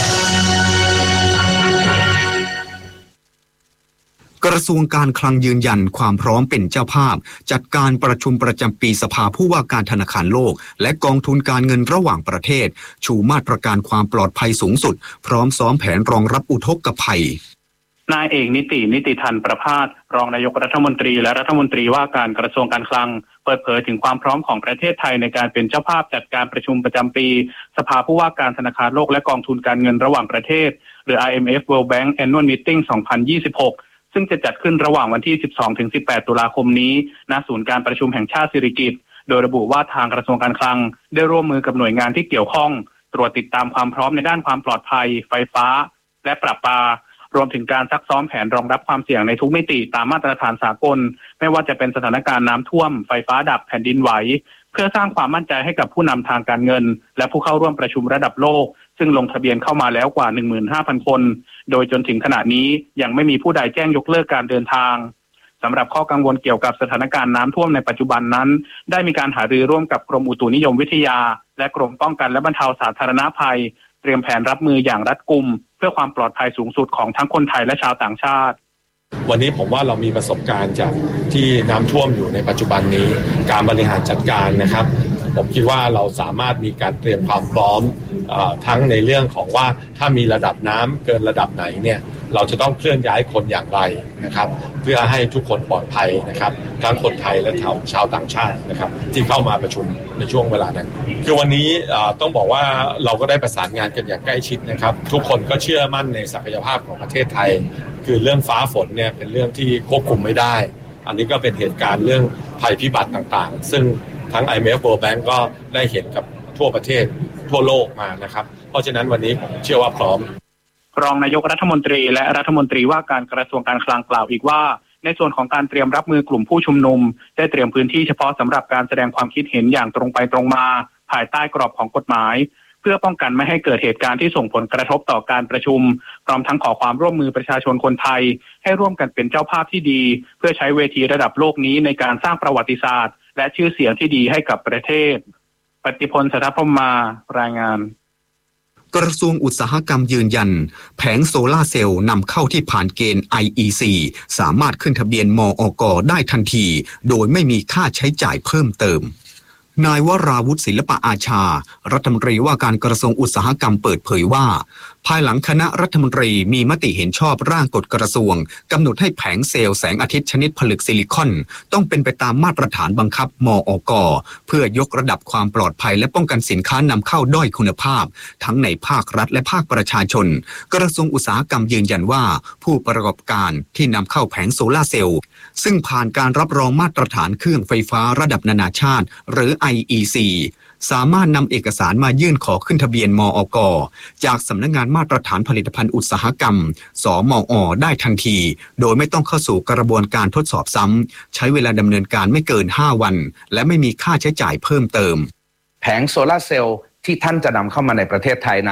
กระทรวงการคลังยืนยันความพร้อมเป็นเจ้าภาพจัดการประชุมประจำปีสภาผู้ว่าการธนาคารโลกและกองทุนการเงินระหว่างประเทศชูมาตรการความปลอดภัยสูงสุดพร้อมซ้อมแผนรองรับอุทกภัยนายเอกนิตินิติธันประภาสรองนายกรัฐมนตรีและรัฐมนตรีว่าการกระทรวงการคลังเปิดเผยถึงความพร้อมของประเทศไทยในการเป็นเจ้าภาพจัดการประชุมประจำปีสภาผู้ว่าการธนาคารโลกและกองทุนการเงินระหว่างประเทศหรือ ไอ เอ็ม เอฟ World Bank Annual Meeting สองพันยี่สิบหกซึ่งจะจัดขึ้นระหว่างวันที่ สิบสองถึงสิบแปด ตุลาคมนี้ณศูนย์การประชุมแห่งชาติสิริกิติ์โดยระบุว่าทางกระทรวงการคลังได้ร่วมมือกับหน่วยงานที่เกี่ยวข้องตรวจติดตามความพร้อมในด้านความปลอดภัยไฟฟ้าและประปารวมถึงการซักซ้อมแผนรองรับความเสี่ยงในทุกมิติตามมาตรฐานสากลไม่ว่าจะเป็นสถานการณ์น้ำท่วมไฟฟ้าดับแผ่นดินไหวเพื่อสร้างความมั่นใจให้กับผู้นำทางการเงินและผู้เข้าร่วมประชุมระดับโลกซึ่งลงทะเบียนเข้ามาแล้วกว่า หนึ่งหมื่นห้าพัน คนโดยจนถึงขณะนี้ยังไม่มีผู้ใดแจ้งยกเลิกการเดินทางสำหรับข้อกังวลเกี่ยวกับสถานการณ์น้ำท่วมในปัจจุบันนั้นได้มีการหารือร่วมกับกรมอุตุนิยมวิทยาและกรมป้องกันและบรรเทาสาธารณภัยเตรียมแผนรับมืออย่างรัดกุมเพื่อความปลอดภัยสูงสุดของทั้งคนไทยและชาวต่างชาติวันนี้ผมว่าเรามีประสบการณ์จากที่น้ำท่วมอยู่ในปัจจุบันนี้การบริหารจัดการนะครับผมคิดว่าเราสามารถมีการเตรียมความพร้อมเอ่อทั้งในเรื่องของว่าถ้ามีระดับน้ำเกินระดับไหนเนี่ยเราจะต้องเคลื่อนย้ายคนอย่างไรนะครับเพื่อให้ทุกคนปลอดภัยนะครับทั้งคนไทยและชาวชาวต่างชาตินะครับที่เข้ามาประชุมในช่วงเวลานั้นคือวันนี้ต้องบอกว่าเราก็ได้ประสานงานกันอย่างใกล้ชิดนะครับทุกคนก็เชื่อมั่นในศักยภาพของประเทศไทยคือเรื่องฟ้าฝนเนี่ยเป็นเรื่องที่ควบคุมไม่ได้อันนี้ก็เป็นเหตุการณ์เรื่องภัยพิบัติต่างๆซึ่งทั้ง ไอ เอ็ม เอฟ World Bank ก็ได้เห็นกับทั่วประเทศทั่วโลกมานะครับเพราะฉะนั้นวันนี้ผมเชื่อว่าพร้อมรองนายกรัฐมนตรีและรัฐมนตรีว่าการกระทรวงการคลังกล่าวอีกว่าในส่วนของการเตรียมรับมือกลุ่มผู้ชุมนุมได้เตรียมพื้นที่เฉพาะสำหรับการแสดงความคิดเห็นอย่างตรงไปตรงมาภายใต้กรอบของกฎหมายเพื่อป้องกันไม่ให้เกิดเหตุการณ์ที่ส่งผลกระทบต่อการประชุมพร้อมทั้งขอความร่วมมือประชาชนคนไทยให้ร่วมกันเป็นเจ้าภาพที่ดีเพื่อใช้เวทีระดับโลกนี้ในการสร้างประวัติศาสตร์และชื่อเสียงที่ดีให้กับประเทศปฏิพล สัทธพรหมารายงานกระทรวงอุตสาหกรรมยืนยันแผงโซลาร์เซลล์นำเข้าที่ผ่านเกณฑ์ ไอ อี ซี สามารถขึ้นทะเบียนมอก.ได้ทันทีโดยไม่มีค่าใช้จ่ายเพิ่มเติมนายวราวุฒิศิลปะอาชารัฐมนตรีว่าการกระทรวงอุตสาหกรรมเปิดเผยว่าภายหลังคณะรัฐมนตรีมีมติเห็นชอบร่างกฎกระทรวงกำหนดให้แผงเซลล์แสงอาทิตย์ชนิดผลึกซิลิคอนต้องเป็นไปตามมาตรฐานบังคับมอก.เพื่อยกระดับความปลอดภัยและป้องกันสินค้านำเข้าด้อยคุณภาพทั้งในภาครัฐและภาคประชาชนกระทรวงอุตสาหกรรมยืนยันว่าผู้ประกอบการที่นำเข้าแผงโซลาร์เซลล์ซึ่งผ่านการรับรองมาตรฐานเครื่องไฟฟ้าระดับนานาชาติหรือ ไอ อี ซี สามารถนำเอกสารมายื่นขอขึ้นทะเบียนมอก.จากสำนักงานมาตรฐานผลิตภัณฑ์อุตสาหกรรมสมอ.ได้ทันทีโดยไม่ต้องเข้าสู่กระบวนการทดสอบซ้ำใช้เวลาดำเนินการไม่เกินห้าวันและไม่มีค่าใช้จ่ายเพิ่มเติมแผงโซลาร์เซลล์ที่ท่านจะนำเข้ามาในประเทศไทยนั้น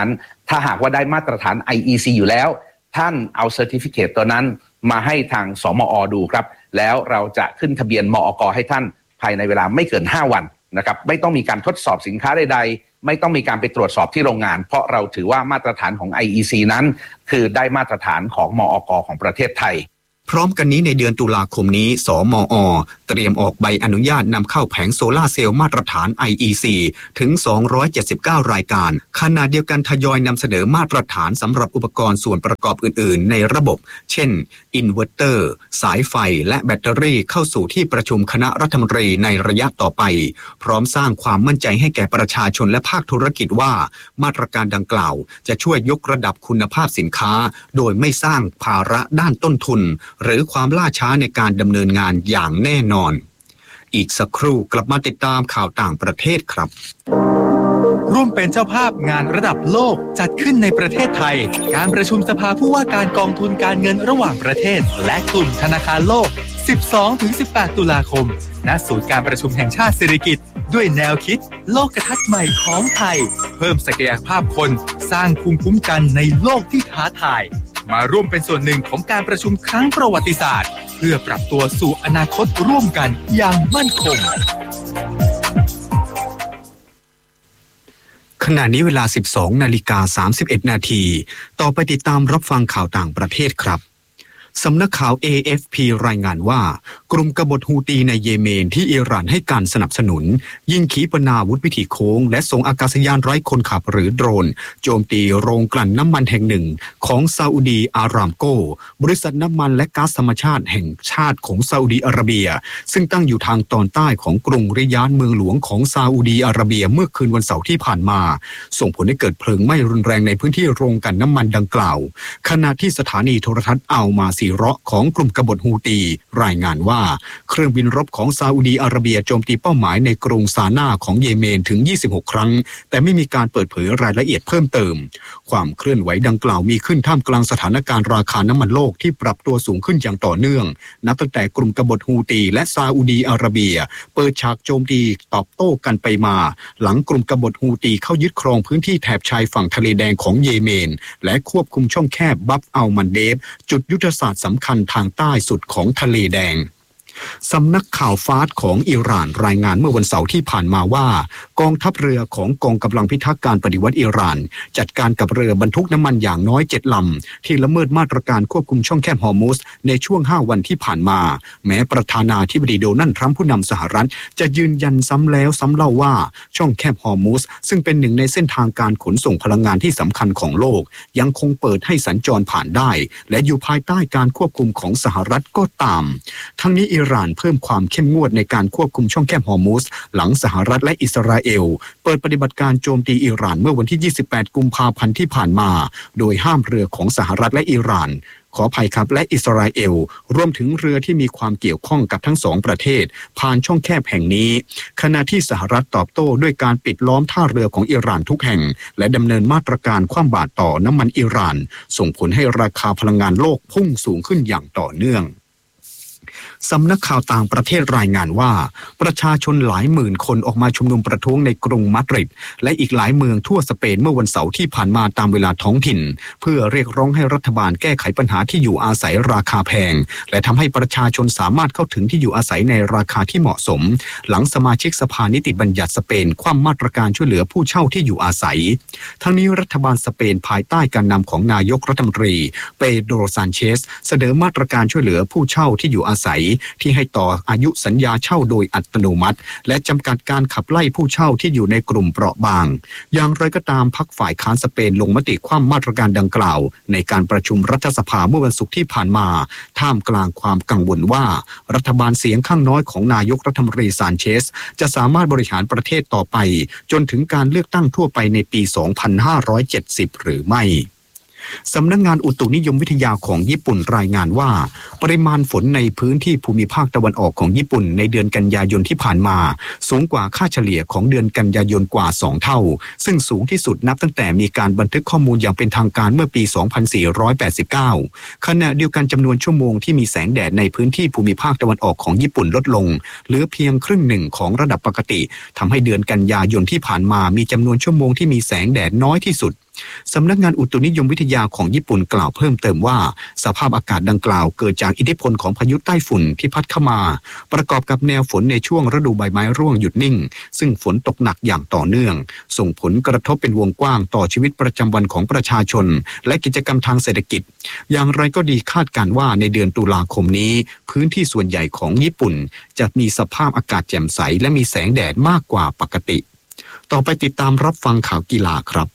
ถ้าหากว่าได้มาตรฐาน ไอ อี ซี อยู่แล้วท่านเอาเซอร์ติฟิเคตตัวนั้นมาให้ทางสมอ.ดูครับแล้วเราจะขึ้นทะเบียนมอก.ให้ท่านภายในเวลาไม่เกินห้าวันนะครับไม่ต้องมีการทดสอบสินค้าใดๆไม่ต้องมีการไปตรวจสอบที่โรงงานเพราะเราถือว่ามาตรฐานของ ไอ อี ซี นั้นคือได้มาตรฐานของมอก.ของประเทศไทยพร้อมกันนี้ในเดือนตุลาคมนี้สมอ.เตรียมออกใบอนุญาตนำเข้าแผงโซลาร์เซลล์มาตรฐาน ไอ อี ซี ถึงสองร้อยเจ็ดสิบเก้ารายการขณะเดียวกันทยอยนำเสนอมาตรฐานสำหรับอุปกรณ์ส่วนประกอบอื่นๆในระบบเช่นอินเวอร์เตอร์สายไฟและแบตเตอรี่เข้าสู่ที่ประชุมคณะรัฐมนตรีในระยะต่อไปพร้อมสร้างความมั่นใจให้แก่ประชาชนและภาคธุรกิจว่ามาตรการดังกล่าวจะช่วยยกระดับคุณภาพสินค้าโดยไม่สร้างภาระด้านต้นทุนหรือความล่าช้าในการดำเนินงานอย่างแน่นอนอีกสักครู่กลับมาติดตามข่าวต่างประเทศครับร่วมเป็นเจ้าภาพงานระดับโลกจัดขึ้นในประเทศไทยการประชุมสภาผู้ว่าการกองทุนการเงินระหว่างประเทศและกลุ่มธนาคารโลก สิบสองถึงสิบแปด ตุลาคมณศูนย์การประชุมแห่งชาติสิริกิติ์ด้วยแนวคิดโลกทัศน์ใหม่ของไทยเพิ่มศักยภาพคนสร้างภูมิคุ้มกันในโลกที่ท้าทายมาร่วมเป็นส่วนหนึ่งของการประชุมครั้งประวัติศาสตร์เพื่อปรับตัวสู่อนาคตร่วมกันอย่างมั่นคงขณะนี้เวลา สิบสองนาฬิกาสามสิบเอ็ดนาทีต่อไปติดตามรับฟังข่าวต่างประเทศครับสำนักข่าว เอ เอฟ พี รายงานว่ากลุ่มกบฏฮูตีในเยเมนที่อิหร่านให้การสนับสนุนยิงขีปนาวุธวิถีโค้งและส่งอากาศยานไร้คนขับหรือโดรนโจมตีโรงกลั่นน้ำมันแห่งหนึ่งของซาอุดีอารามโกบริษัทน้ำมันและก๊าซธรรมชาติแห่งชาติของซาอุดีอาระเบียซึ่งตั้งอยู่ทางตอนใต้ของกรุงริยาดเมืองหลวงของซาอุดีอาระเบียเมื่อคืนวันเสาร์ที่ผ่านมาส่งผลให้เกิดเพลิงไหม้รุนแรงในพื้นที่โรงกลั่นน้ำมันดังกล่าวขณะที่สถานีโทรทัศน์อัลมาซีเราะห์ของกลุ่มกบฏฮูตีรายงานว่าเครื่องบินรบของซาอุดีอาระเบียโจมตีเป้าหมายในกรุงซานาของเยเมนถึงยี่สิบหกครั้งแต่ไม่มีการเปิดเผยรายละเอียดเพิ่มเติมความเคลื่อนไหวดังกล่าวมีขึ้นท่ามกลางสถานการณ์ราคาน้ำมันโลกที่ปรับตัวสูงขึ้นอย่างต่อเนื่องนับตั้งแต่กลุ่มกบฏฮูตีและซาอุดีอาระเบียเปิดฉากโจมตีตอบโต้กันไปมาหลังกลุ่มกบฏฮูตีเข้ายึดครองพื้นที่แถบชายฝั่งทะเลแดงของเยเมนและควบคุมช่องแคบบับอัลมันเดบจุดยุทธศาสตร์สำคัญทางใต้สุดของทะเลแดงสำนักข่าวฟาสของอิหร่านรายงานเมื่อวันเสาร์ที่ผ่านมาว่ากองทัพเรือของกองกำลังพิทักษ์การปฏิวัติอิหร่านจัดการกับเรือบรรทุกน้ำมันอย่างน้อยเจ็ดลำที่ละเมิดมาตรการควบคุมช่องแคบฮอร์มุสในช่วงห้าวันที่ผ่านมาแม้ประธานาธิบดีโดนัลด์ทรัมป์ผู้นำสหรัฐจะยืนยันซ้ำแล้วซ้ำเล่าว่าช่องแคบฮอร์มุสซึ่งเป็นหนึ่งในเส้นทางการขนส่งพลังงานที่สำคัญของโลกยังคงเปิดให้สัญจรผ่านได้และอยู่ภายใต้การควบคุมของสหรัฐก็ตามทั้งนี้อิหร่านเพิ่มความเข้มงวดในการควบคุมช่องแคบฮอร์มุสหลังสหรัฐและอิสราเอลเปิดปฏิบัติการโจมตีอิหร่านเมื่อวันที่ยี่สิบแปดกุมภาพันธ์ที่ผ่านมาโดยห้ามเรือของสหรัฐและอิหร่านขออภัยครับและอิสราเอลรวมถึงเรือที่มีความเกี่ยวข้องกับทั้งสองประเทศผ่านช่องแคบแห่งนี้ขณะที่สหรัฐตอบโต้ด้วยการปิดล้อมท่าเรือของอิหร่านทุกแห่งและดำเนินมาตรการคว่ำบาตรต่อน้ำมันอิหร่านส่งผลให้ราคาพลังงานโลกพุ่งสูงขึ้นอย่างต่อเนื่องสำนักข่าวต่างประเทศรายงานว่าประชาชนหลายหมื่นคนออกมาชุมนุมประท้วงในกรุงมาดริดและอีกหลายเมืองทั่วสเปนเมื่อวันเสาร์ที่ผ่านมาตามเวลาท้องถิ่นเพื่อเรียกร้องให้รัฐบาลแก้ไขปัญหาที่อยู่อาศัยราคาแพงและทำให้ประชาชนสามารถเข้าถึงที่อยู่อาศัยในราคาที่เหมาะสมหลังสมาชิกสภานิติบัญญัติสเปนคว่ำมาตรการช่วยเหลือผู้เช่าที่อยู่อาศัยทั้งนี้รัฐบาลสเปนภายใต้การนำของนายกรัฐมนตรีเปโดรซานเชสเสนอมาตรการช่วยเหลือผู้เช่าที่อยู่อาศัยที่ให้ต่ออายุสัญญาเช่าโดยอัตโนมัติและจำกัดการขับไล่ผู้เช่าที่อยู่ในกลุ่มเปราะบางอย่างไรก็ตามพรรคฝ่ายค้านสเปนลงมติคว่ำมาตรการดังกล่าวในการประชุมรัฐสภาเมื่อวันศุกร์ที่ผ่านมาท่ามกลางความกังวลว่ารัฐบาลเสียงข้างน้อยของนายกรัฐมนตรีซานเชสจะสามารถบริหารประเทศต่อไปจนถึงการเลือกตั้งทั่วไปในปี สองพันห้าร้อยเจ็ดสิบ หรือไม่สำนักงานอุตุนิยมวิทยาของญี่ปุ่นรายงานว่าปริมาณฝนในพื้นที่ภูมิภาคตะวันออกของญี่ปุ่นในเดือนกันยายนที่ผ่านมาสูงกว่าค่าเฉลี่ยของเดือนกันยายนกว่าสองเท่าซึ่งสูงที่สุดนับตั้งแต่มีการบันทึกข้อมูลอย่างเป็นทางการเมื่อปี สองพันสี่ร้อยแปดสิบเก้า ขณะเดียวกันจำนวนชั่วโมงที่มีแสงแดดในพื้นที่ภูมิภาคตะวันออกของญี่ปุ่นลดลงเหลือเพียงครึ่งหนึ่งของระดับปกติทำให้เดือนกันยายนที่ผ่านมามีจำนวนชั่วโมงที่มีแสงแดดน้อยที่สุดสำนักงานอุตุนิยมวิทยาของญี่ปุ่นกล่าวเพิ่มเติมว่าสภาพอากาศดังกล่าวเกิดจากอิทธิพลของพายุใต้ฝุ่นที่พัดเข้ามาประกอบกับแนวฝนในช่วงฤดูใบไม้ร่วงหยุดนิ่งซึ่งฝนตกหนักอย่างต่อเนื่องส่งผลกระทบเป็นวงกว้างต่อชีวิตประจำวันของประชาชนและกิจกรรมทางเศรษฐกิจอย่างไรก็ดีคาดการณ์ว่าในเดือนตุลาคมนี้พื้นที่ส่วนใหญ่ของญี่ปุ่นจะมีสภาพอากาศแจ่มใสและมีแสงแดดมากกว่าปกติต่อไปติดตามรับฟังข่าวกีฬาครับ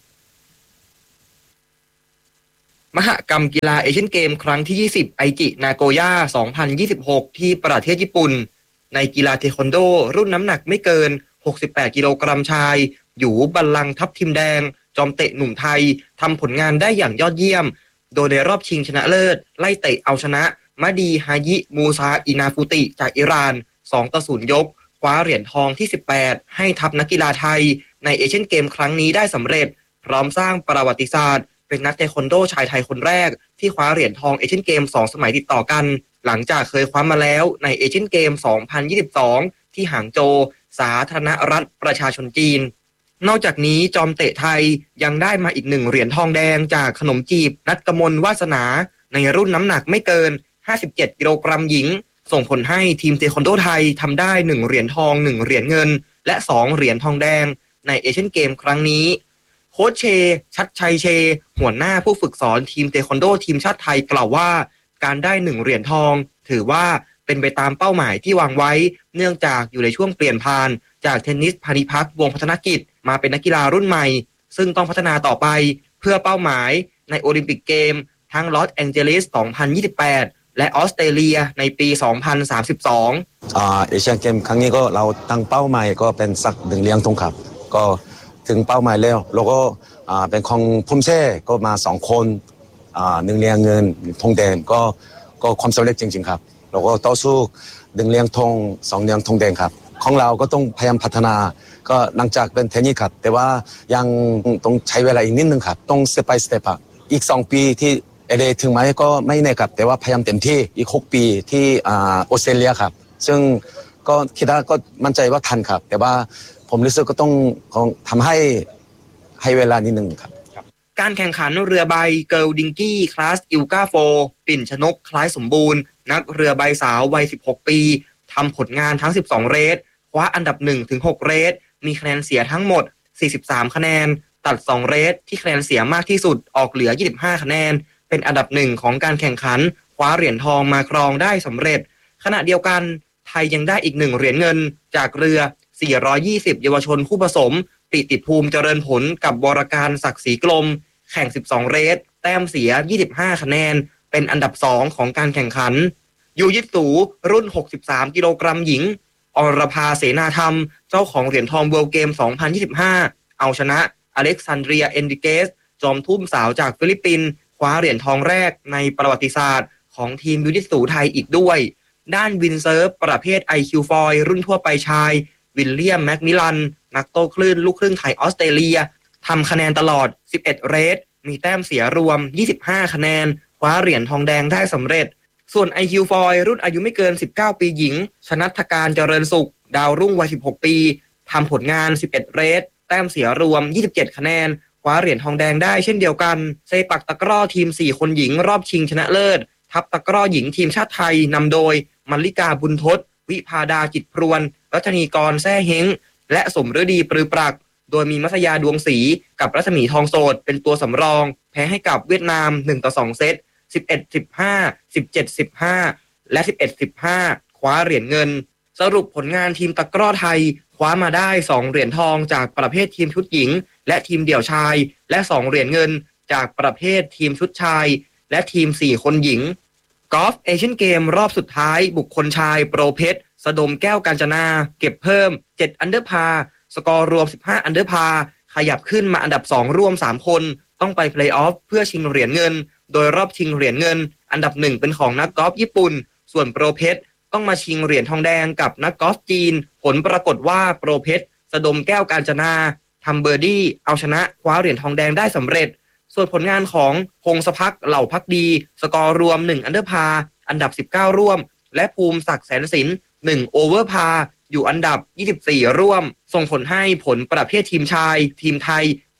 มหกรรมกีฬาเอเชียนเกมครั้งที่ยี่สิบไอจินาโกย่าสองพันยี่สิบหกที่ประเทศญี่ปุ่นในกีฬาเทควันโดรุ่นน้ำหนักไม่เกินหกสิบแปดกิโลกรัมชายหยูบัลลังก์ทัพทิมแดงจอมเตะหนุ่มไทยทำผลงานได้อย่างยอดเยี่ยมโดยในรอบชิงชนะเลิศไล่เตะเอาชนะมะดีฮายิมูซาอินาฟุติจากอิหร่านสองต่อศูนย์ยกคว้าเหรียญทองที่สิบแปดให้ทัพนักกีฬาไทยในเอเชียนเกมครั้งนี้ได้สำเร็จพร้อมสร้างประวัติศาสตร์เป็นนักเทควันโดชายไทยคนแรกที่คว้าเหรียญทองเอเชียนเกมสองสมัยติดต่อกันหลังจากเคยคว้ามาแล้วในเอเชียนเกมสองพันยี่สิบสองที่หางโจวสาธารณรัฐประชาชนจีนนอกจากนี้จอมเตะไทยยังได้มาอีกหนึ่งเหรียญทองแดงจากขนมจีบนัทกมลวาสนาในรุ่นน้ำหนักไม่เกินห้าสิบเจ็ดกิโลกรัมหญิงส่งผลให้ทีมเทควันโดไทยทำได้หนึ่งเหรียญทองหนึ่งเหรียญเงินและสองเหรียญทองแดงในเอเชียนเกมครั้งนี้โค้ชเชชัดชัยเชหัวหน้าผู้ฝึกสอนทีมเทควันโดทีมชาติไทยกล่าวว่าการได้หนึ่งเหรียญทองถือว่าเป็นไปตามเป้าหมายที่วางไว้เนื่องจากอยู่ในช่วงเปลี่ยนผ่านจากเทนนิสพานิพักวงศ์พัฒนกิจมาเป็นนักกีฬารุ่นใหม่ซึ่งต้องพัฒนาต่อไปเพื่อเป้าหมายในโอลิมปิกเกมทั้งลอสแองเจลิสสองพันยี่สิบแปดและออสเตรเลียในปีสองพันสามสิบสองอ่าเอเชียนเกมครั้งนี้ก็เราตั้งเป้าหมายก็เป็นสักหนึ่งเหรียญทองครับก็ถึงเป้าหมายแล้วแล้วก็อ่าเป็นของพุ่มเช่ก็มาสองคนอ่าหนึ่งเหรียญเงินทองแดงก็ก็ความสำเร็จจริงๆครับเราก็ต่อสู้หนึ่งเหรียญทองสองเหรียญทองแดงครับของเราก็ต้องพยายามพัฒนาก็หลังจากเป็นเทนนิสครับแต่ว่ายังต้องใช้เวลาอีกนิดนึงครับต้องสเต็ปไปสเต็ปอีกสองปีที่เอเดถึงไหมก็ไม่แน่ครับแต่ว่าพยายามเต็มที่อีกหกปีที่อ่าออสเตรเลียครับซึ่งก็คิดว่าก็มั่นใจว่าทันครับแต่ว่าผมรู้สึกก็ต้องทำให้ให้เวลานิดนึงครับการแข่งขันเรือใบเกิร์ลดิงกี้คลาสอิลกาโฟปิ่นชนกคล้ายสมบูรณ์นักเรือใบสาววัยสิบหกปีทำผลงานทั้งสิบสองเรสคว้าอันดับหนึ่งถึงหกเรสมีคะแนนเสียทั้งหมดสี่สิบสามคะแนนตัดสองเรสที่คะแนนเสียมากที่สุดออกเหลือยี่สิบห้าคะแนนเป็นอันดับหนึ่งของการแข่งขันคว้าเหรียญทองมาครองได้สำเร็จขณะเดียวกันไทยยังได้อีกหนึ่งเหรียญเงินจากเรือสี่ร้อยยี่สิบเยาวชนคู่ผสมปิติภูมิเจริญผลกับวรการศักดิ์ศรีกลมแข่งสิบสองเรสแต้มเสียยี่สิบห้าคะแนนเป็นอันดับสองของการแข่งขันยูยิตสูรุ่นหกสิบสามกิโลกรัมหญิงอรภาเสนาธรรมเจ้าของเหรียญทองเวิลด์เกมสองพันยี่สิบห้าเอาชนะอเล็กซานเดรียเอนดิเกสจอมทุ่มสาวจากฟิลิปปินส์คว้าเหรียญทองแรกในประวัติศาสตร์ของทีมยูยิตสูไทยอีกด้วยด้านวินเซิร์ฟประเภท ไอ คิว ฟอยล์รุ่นทั่วไปชายวิลเลียมแมคมิลันนักโต้คลื่นลูกครึ่งไทยออสเตรเลียทำคะแนนตลอดสิบเอ็ดเรสมีแต้มเสียรวมยี่สิบห้าคะแนนคว้าเหรียญทองแดงได้สำเร็จส่วน ไอ คิว ฟอยล์รุ่นอายุไม่เกินสิบเก้าปีหญิงชนัฐการเจริญสุขดาวรุ่งวัยสิบหกปีทำผลงานสิบเอ็ดเรสแต้มเสียรวมยี่สิบเจ็ดคะแนนคว้าเหรียญทองแดงได้เช่นเดียวกันเซปักตะกร้อทีมสี่คนหญิงรอบชิงชนะเลิศทัพตะกร้อหญิงทีมชาติไทยนำโดยมัลลิกาบุญทศวิภาดาจิตพรวนรัชนีกรแซ่เฮงและสมฤดีปรือปรักโดยมีมัสยาดวงศรีกับรัศมีทองโสดเป็นตัวสำรองแพ้ให้กับเวียดนามหนึ่งต่อสองเซตสิบเอ็ด สิบห้า สิบเจ็ด สิบห้าและสิบเอ็ด สิบห้าคว้าเหรียญเงินสรุปผลงานทีมตะกร้อไทยคว้ามาได้สองเหรียญทองจากประเภททีมชุดหญิงและทีมเดี่ยวชายและสองเหรียญเงินจากประเภททีมชุดชายและทีมสี่คนหญิงกอล์ฟเอเชียนเกมรอบสุดท้ายบุคคลชายโปรเพชรสดมแก้วกาญจนาเก็บเพิ่มเจ็ดอันเดอร์พาร์สกอร์รวมสิบห้าอันเดอร์พาร์ขยับขึ้นมาอันดับสองร่วมสามคนต้องไปเพลย์ออฟเพื่อชิงเหรียญเงินโดยรอบชิงเหรียญเงินอันดับหนึ่งเป็นของนักกอล์ฟญี่ปุ่นส่วนโปรเพชรต้องมาชิงเหรียญทองแดงกับนักกอล์ฟจีนผลปรากฏว่าโปรเพชรสดมแก้วกาญจนาทำเบอร์ดี้เอาชนะคว้าเหรียญทองแดงได้สำเร็จส่วนผลงานของพงศพักเหล่าพักดีสกอร์รวมหนึ่งอันเดอร์พาร์อันดับสิบเก้าร่วมและภูมิศักดิ์แสนสินหนึ่งโอเวอร์พาร์อยู่อันดับยี่สิบสี่ร่วมส่งผลให้ผลประเภททีมชายทีมไทย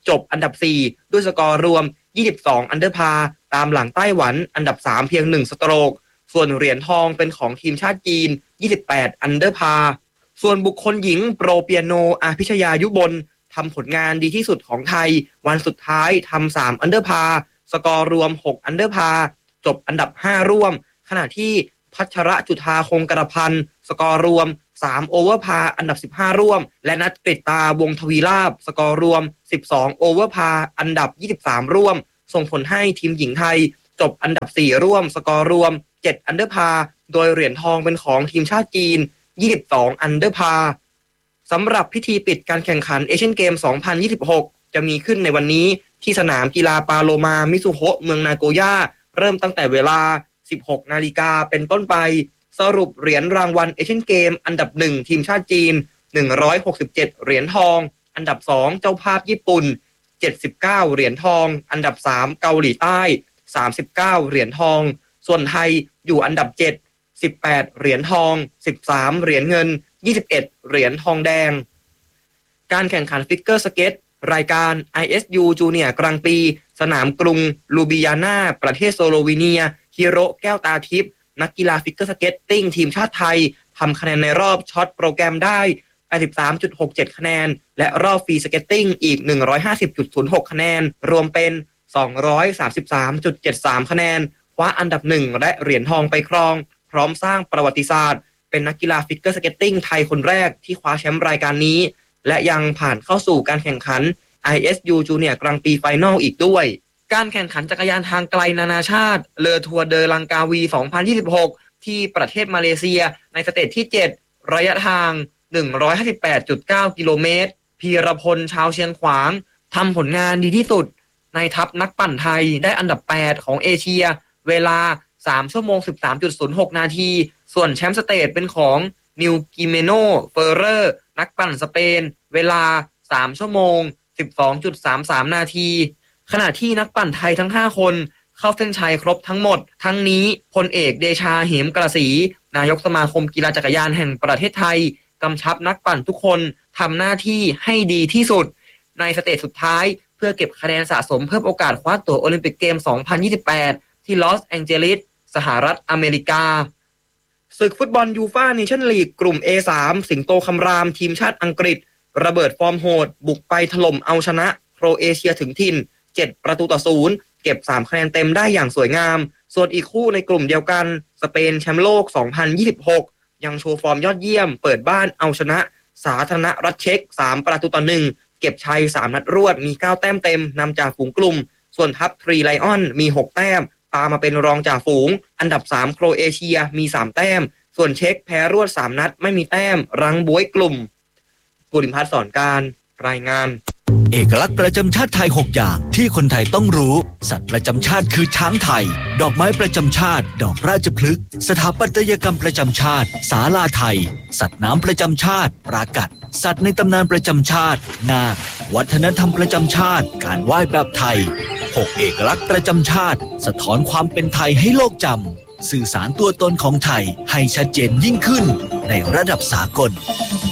จบอันดับสี่ด้วยสกอร์รวมยี่สิบสองอันเดอร์พาร์ตามหลังไต้หวันอันดับสามเพียงหนึ่งสโตรกส่วนเหรียญทองเป็นของทีมชาติจีนยี่สิบแปดอันเดอร์พาร์ส่วนบุคคลหญิงโปรเปียโนอาพิชยายุบลทำผลงานดีที่สุดของไทยวันสุดท้ายทำสามอันเดอร์พาร์สกอร์รวมหกอันเดอร์พาร์จบอันดับห้าร่วมขณะที่พัชระจุฑาคงกระพันธ์สกอร์รวมสามโอเวอร์พาร์อันดับสิบห้าร่วมและนัทกฤตตาวงศ์ทวีลาภสกอร์รวมสิบสองโอเวอร์พาร์อันดับยี่สิบสามร่วมส่งผลให้ทีมหญิงไทยจบอันดับสี่ร่วมสกอร์รวมเจ็ดอันเดอร์พาร์โดยเหรียญทองเป็นของทีมชาติจีนยี่สิบสองอันเดอร์พาร์สำหรับพิธีปิดการแข่งขันเอเชียนเกมสองพันยี่สิบหกจะมีขึ้นในวันนี้ที่สนามกีฬาปาโลมามิซุโฮะเมืองนาโกย่าเริ่มตั้งแต่เวลา สิบหกนาฬิกาเป็นต้นไปสรุปเหรียญรางวัลเอเชียนเกมอันดับหนึ่งทีมชาติจีนหนึ่งร้อยหกสิบเจ็ดเหรียญทองอันดับสองเจ้าภาพญี่ปุ่นเจ็ดสิบเก้าเหรียญทองอันดับสามเกาหลีใต้สามสิบเก้าเหรียญทองส่วนไทยอยู่อันดับเจ็ด สิบแปดเหรียญทองสิบสามเหรียญเงินยี่สิบเอ็ดเหรียญทองแดงการแข่งขันฟิกเกอร์สเก็ตรายการ ไอ เอส ยู จูเนียร์กลางปีสนามกรุงลูบิยานาประเทศโซโลวีเนียฮิโรแก้วตาทิพย์นักกีฬาฟิกเกอร์สเก็ตติ้งทีมชาติไทยทำคะแนนในรอบช็อตโปรแกรมได้ แปดสิบสามจุดหกเจ็ด คะแนนและรอบฟรีสเก็ตติ้งอีก หนึ่งร้อยห้าสิบจุดศูนย์หก คะแนนรวมเป็น สองร้อยสามสิบสามจุดเจ็ดสาม คะแนนคว้าอันดับหนึ่งและเหรียญทองไปครองพร้อมสร้างประวัติศาสตร์เป็นนักกีฬาฟิกเกอร์สเก็ตติ้งไทยคนแรกที่คว้าแชมป์รายการนี้และยังผ่านเข้าสู่การแข่งขัน ไอ เอส ยู Junior กลางปีไฟนอลอีกด้วยการแข่งขันจักรยานทางไกลนานาชาติเลอทัวร์เดอลังกาวี สองพันยี่สิบหก ที่ประเทศมาเลเซียในสเตจที่ เจ็ด ระยะทาง หนึ่งร้อยห้าสิบแปดจุดเก้า กิโลเมตรพีรพลชาวเชียงขวางทำผลงานดีที่สุดในทัพนักปั่นไทยได้อันดับแปดของเอเชียเวลาสามชั่วโมง สิบสามจุดศูนย์หก นาทีส่วนแชมป์สเตจเป็นของนิวกิเมโนเฟอร์เรอร์นักปั่นสเปนเวลาสามชั่วโมง สิบสองจุดสามสาม นาทีขณะที่นักปั่นไทยทั้งห้าคนเข้าเส้นชัยครบทั้งหมดทั้งนี้พลเอกเดชาเหมกระสีนายกสมาคมกีฬาจักรยานแห่งประเทศไทยกำชับนักปั่นทุกคนทำหน้าที่ให้ดีที่สุดในสเตจสุดท้ายเพื่อเก็บคะแนนสะสมเพิ่มโอกาสคว้าตั๋วโอลิมปิกเกม สองพันยี่สิบแปด ที่ลอสแองเจลิสสหรัฐอเมริกาศึกฟุตบอลยูฟ่าเนชั่นลีกกลุ่ม เอ สาม สิงโตคำรามทีมชาติอังกฤษระเบิดฟอร์มโหดบุกไปถล่มเอาชนะโครเอเชียถึงถิ่นเจ็ดประตูต่อศูนย์เก็บสามคะแนนเต็มได้อย่างสวยงามส่วนอีกคู่ในกลุ่มเดียวกันสเปนแชมป์โลก สองพันยี่สิบหก ยังโชว์ฟอร์มยอดเยี่ยมเปิดบ้านเอาชนะสาธารณรัฐเช็กสามประตูต่อหนึ่งเก็บชัยสามนัดรวดมีเก้าแต้มเต็มนำจ่าฝูงกลุ่มส่วนทัพทรีไลออนมีหกแต้มตามมาเป็นรองจ่าฝูงอันดับสามโครเอเชียมีสามแต้มส่วนเช็กแพ้รวดสามนัดไม่มีแต้มรั้งบ๊วยกลุ่มกุลิมพัฒน์สอนการรายงานเอกลักษณ์ประจำชาติไทยหกอย่างที่คนไทยต้องรู้สัตว์ประจำชาติคือช้างไทยดอกไม้ประจำชาติดอกราชพฤกษ์สถาปัตยกรรมประจำชาติศาลาไทยสัตว์น้ำประจำชาติปรากัดสัตว์ในตำนานประจำชาตินาควัฒนธรรมประจำชาติการไหว้แบบไทยหกเอกลักษณ์ประจำชาติสะท้อนความเป็นไทยให้โลกจำสื่อสารตัวตนของไทยให้ชัดเจนยิ่งขึ้นในระดับสากล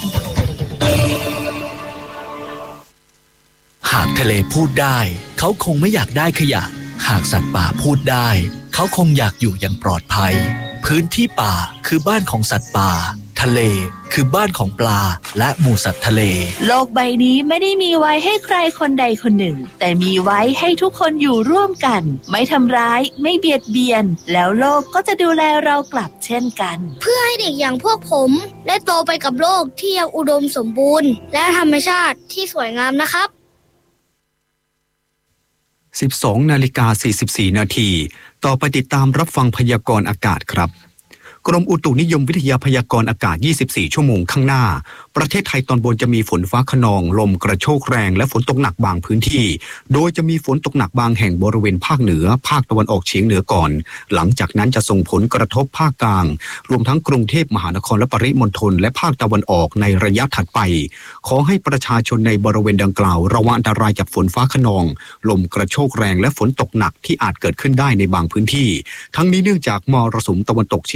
หากทะเลพูดได้เขาคงไม่อยากได้ขยะหากสัตว์ป่าพูดได้เขาคงอยากอยู่อย่างปลอดภัยพื้นที่ป่าคือบ้านของสัตว์ป่าทะเลคือบ้านของปลาและหมู่สัตว์ทะเลโลกใบนี้ไม่ได้มีไว้ให้ใครคนใดคนหนึ่งแต่มีไว้ให้ทุกคนอยู่ร่วมกันไม่ทำร้ายไม่เบียดเบียนแล้วโลกก็จะดูแลเรากลับเช่นกันเพื่อให้เด็กอย่างพวกผมได้โตไปกับโลกที่ยังอุดมสมบูรณ์และธรรมชาติที่สวยงามนะครับสิบสองนาฬิกาสี่สิบสี่นาทีต่อไปติดตามรับฟังพยากรณ์อากาศครับกรมอุตุนิยมวิทยาพยากรณ์อากาศยี่สิบสี่ชั่วโมงข้างหน้าประเทศไทยตอนบนจะมีฝนฟ้าคะนองลมกระโชกแรงและฝนตกหนักบางพื้นที่โดยจะมีฝนตกหนักบางแห่งบริเวณภาคเหนือภาคตะวันออกเฉียงเหนือก่อนหลังจากนั้นจะส่งผลกระทบภาคกลางรวมทั้งกรุงเทพมหานครและปริมณฑลและภาคตะวันออกในระยะถัดไปขอให้ประชาชนในบริเวณดังกล่าวระวังอันตรายจากฝนฟ้าคะนองลมกระโชกแรงและฝนตกหนักที่อาจเกิดขึ้นได้ในบางพื้นที่ทั้งนี้เนื่องจากมรสุมตะวันตกเฉียงใต้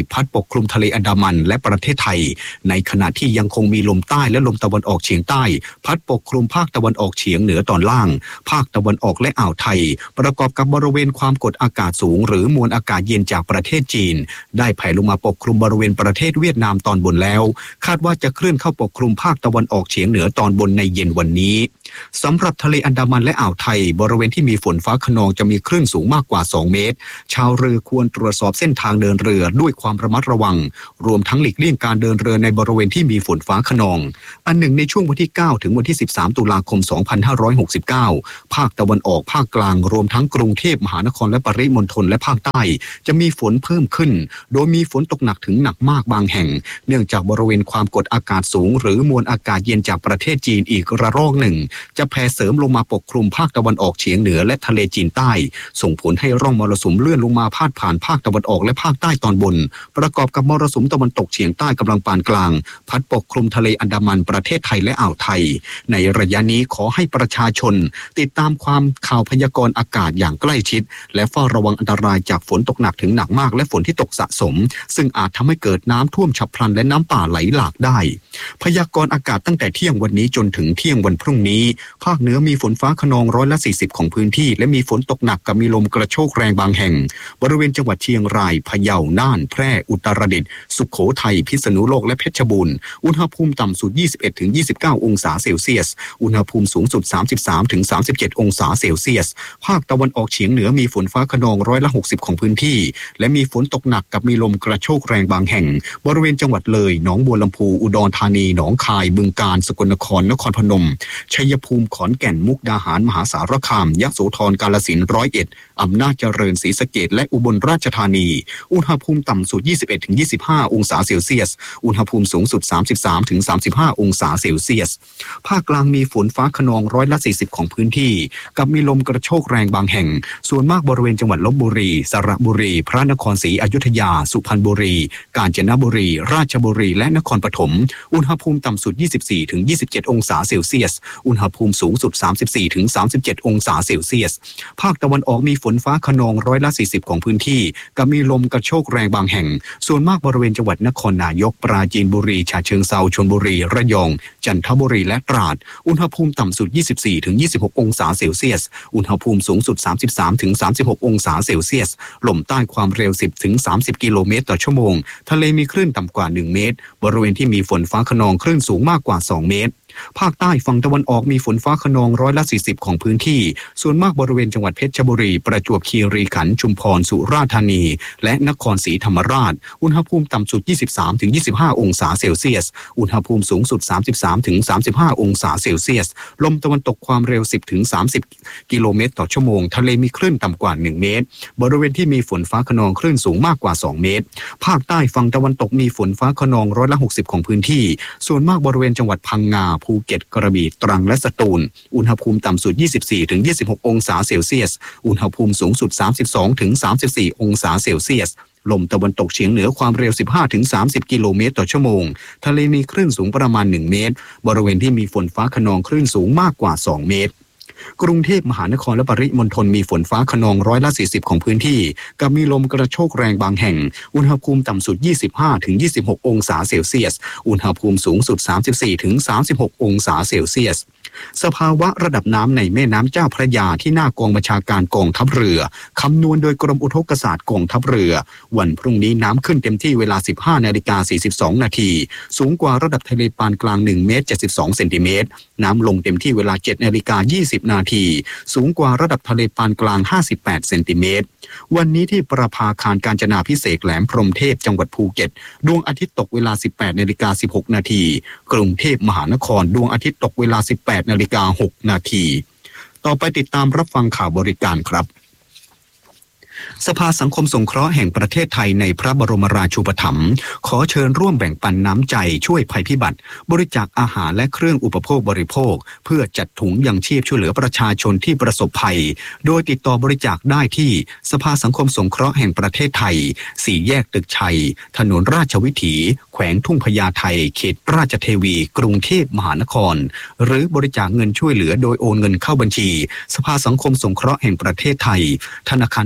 พัดปกคลุมทะเลอันดามันและประเทศไทยในขณะที่ยังคงมีลมใต้และลมตะวันออกเฉียงใต้พัดปกคลุมภาคตะวันออกเฉียงเหนือตอนล่างภาคตะวันออกและอ่าวไทยประกอบกับบริเวณความกดอากาศสูงหรือมวลอากาศเย็นจากประเทศจีนได้แผ่ลงมาปกคลุมบริเวณประเทศเวียดนามตอนบนแล้วคาดว่าจะเคลื่อนเข้าปกคลุมภาคตะวันออกเฉียงเหนือตอนบนในเย็นวันนี้สำหรับทะเลอันดามันและอ่าวไทยบริเวณที่มีฝนฟ้าคะนองจะมีคลื่นสูงมากกว่าสองเมตรชาวเรือควรตรวจสอบเส้นทางเดินเรือด้วยความระมัดระวังรวมทั้งหลีกเลี่ยงการเดินเรือในบริเวณที่มีฝนฟ้าคะนองอันหนึ่งในช่วงวันที่เก้าถึงวันที่สิบสามตุลาคมสองพันห้าร้อยหกสิบเก้าภาคตะวันออกภาคกลางรวมทั้งกรุงเทพมหานครและปริมณฑลและภาคใต้จะมีฝนเพิ่มขึ้นโดยมีฝนตกหนักถึงหนักมากบางแห่งเนื่องจากบริเวณความกดอากาศสูงหรือมวลอากาศเย็นจากประเทศจีนอีกระลอกหนึ่งจะแผ่เสริมลงมาปกคลุมภาคตะวันออกเฉียงเหนือและทะเลจีนใต้ส่งผลให้ร่องมรสุมเลื่อนลงมาพาดผ่านภาคตะวันออกและภาคใต้ตอนบนประกอบกับมรสุมตะวันตกเฉียงใต้กำลังปานกลางพัดปกคลุมทะเลอันดามันประเทศไทยและอ่าวไทยในระยะนี้ขอให้ประชาชนติดตามความข่าวพยากรณ์อากาศอย่างใกล้ชิดและเฝ้าระวังอันตรายจากฝนตกหนักถึงหนักมากและฝนที่ตกสะสมซึ่งอาจทำให้เกิดน้ำท่วมฉับพลันและน้ำป่าไหลหลากได้พยากรณ์อากาศตั้งแต่เที่ยงวันนี้จนถึงเที่ยงวันพรุ่งนี้ภาคเหนือมีฝนฟ้าคะนองร้อยละสี่สิบของพื้นที่และมีฝนตกหนักกับมีลมกระโชกแรงบางแห่งบริเวณจังหวัดเชียงรายพะเยาน่านแพร่อุตรดิตถ์สุโขทัยพิษณุโลกและเพชรบูรณ์อุณหภูมิต่ำสุด ยี่สิบเอ็ดถึงยี่สิบเก้า องศาเซลเซียสอุณหภูมิสูงสุด สามสิบสามถึงสามสิบเจ็ด องศาเซลเซียสภาคตะวันออกเฉียงเหนือมีฝนฟ้าคะนองร้อยละหกสิบของพื้นที่และมีฝนตกหนักกับมีลมกระโชกแรงบางแห่งบริเวณจังหวัดเลยหนองบัวลำพูอุดรธานีหนองคายบึงกาฬสกลนครนครพนมชัยภูมิขอนแก่นมุกดาหารมหาสารคามยโสธรกาฬสินธุ์ร้อยเอ็ดอำนาจเจริญศรีสะเกษและอุบลราชธานีอุณหภูมิต่ำสุด ยี่สิบเอ็ดถึงยี่สิบห้า องศาเซลเซียสอุณหภูมิสูงสุด สามสิบสามถึงสามสิบห้า องศาเซลเซียสภาคกลางมีฝนฟ้าคะนองร้อยละสี่สิบของพื้นที่กับมีลมกระโชกแรงบางแห่งส่วนมากบริเวณจังหวัดลพบุรีสระบุรีพระนครศรีอยุธยาสุพรรณบุรีกาญจนบุรีราชบุรีและนครปฐมอุณหภูมิต่ำสุด ยี่สิบสี่ถึงยี่สิบเจ็ด องศาเซลเซียสอุณหภูมิสูงสุด สามสิบสี่ถึงสามสิบเจ็ด องศาเซลเซียสภาคตะวันออกมีฝนฟ้าคะนองร้อยละสี่สิบของพื้นที่กับมีลมกระโชกแรงบางแห่งส่วนมากบริเวณจังหวัดนครนายกปราจีนบุรีฉะเชิงเทราชลบุรีระยองจันทบุรีและตราดอุณหภูมิต่ำสุด ยี่สิบสี่ถึงยี่สิบหก องศาเซลเซียสอุณหภูมิสูงสุด สามสิบสามถึงสามสิบหก องศาเซลเซียสลมใต้ความเร็ว สิบถึงสามสิบ กิโลเมตรต่อชั่วโมงทะเลมีคลื่นต่ำกว่าหนึ่งเมตรบริเวณที่มีฝนฟ้าคะนองคลื่นสูงมากกว่าสองเมตรภาคใต้ฝั่งตะวันออกมีฝนฟ้าคะนองร้อยละสี่สิบของพื้นที่ส่วนมากบริเวณจังหวัดเพชรบุรีประจวบคีรีขันธ์ชุมพรสุราษฎร์ธานีและนครศรีธรรมราชอุณหภูมิต่ำสุด ยี่สิบสามถึงยี่สิบห้า องศาเซลเซียสอุณหภูมิสูงสุด สามสิบสามถึงสามสิบห้า องศาเซลเซียสลมตะวันตกความเร็ว สิบถึงสามสิบ กิโลเมตรต่อชั่วโมงทะเลมีคลื่นต่ำกว่าหนึ่งเมตรบริเวณที่มีฝนฟ้าคะนองคลื่นสูงมากกว่าสองเมตรภาคใต้ฝั่งตะวันตกมีฝนฟ้าคะนองร้อยละหกสิบของพื้นที่ส่วนมากบริเวณจังหวัดพังงาภูเก็ตกระบี่ตรังและสตูลอุณหภูมิต่ำสุด ยี่สิบสี่ถึงยี่สิบหก องศาเซลเซียสอุณหภูมิสูงสุด สามสิบสองถึงสามสิบสี่ องศาเซลเซียสลมตะวันตกเฉียงเหนือความเร็ว สิบห้าถึงสามสิบ กิโลเมตรต่อชั่วโมงทะเลมีคลื่นสูงประมาณหนึ่งเมตรบริเวณที่มีฝนฟ้าคะนองคลื่นสูงมากกว่าสองเมตรกรุงเทพมหานครและปริมณฑลมีฝนฟ้าคะนองร้อยละสี่สิบของพื้นที่กับมีลมกระโชกแรงบางแห่งอุณหภูมิต่ำสุด ยี่สิบห้าถึงยี่สิบหก องศาเซลเซียสอุณหภูมิสูงสุด สามสิบสี่ถึงสามสิบหก องศาเซลเซียสสภาวะระดับน้ำในแม่น้ำเจ้าพระยาที่หน้ากองบัญชาการกองทัพเรือคำนวณโดยกรมอุทกศาสตร์กองทัพเรือวันพรุ่งนี้น้ำขึ้นเต็มที่เวลา สิบห้านาฬิกาสี่สิบสอง นาทีสูงกว่าระดับทะเลปานกลางหนึ่งเมตรเจ็ดสิบสองเซนติเมตรน้ำลงเต็มที่เวลา เจ็ดนาฬิกายี่สิบ นาทีสูงกว่าระดับทะเลปานกลางห้าสิบแปดเซนติเมตรวันนี้ที่ประภาคารกาญจนาภิเษกแหลมพรหมเทพจังหวัดภูเก็ตดวงอาทิตย์ตกเวลา สิบแปดนาฬิกาสิบหก นาทีกรุงเทพมหานครดวงอาทิตย์ตกเวลา สิบแปดนาฬิกาหก นาทีต่อไปติดตามรับฟังข่าวบริการครับสภาสังคมสงเคราะห์แห่งประเทศไทยในพระบรมราชูปถัมภ์ขอเชิญร่วมแบ่งปันน้ำใจช่วยภัยพิบัติบริจาคอาหารและเครื่องอุปโภคบริโภคเพื่อจัดถุงยังชีพช่วยเหลือประชาชนที่ประสบภัยโดยติดต่อบริจาคได้ที่สภาสังคมสงเคราะห์แห่งประเทศไทยสี่แยกตึกชัยถนนราชวิถีแขวงทุ่งพญาไทเขตราชเทวีกรุงเทพมหานครหรือบริจาคเงินช่วยเหลือโดยโอนเงินเข้าบัญชีสภาสังคมสงเคราะห์แห่งประเทศไทยธนาคารกรุงเท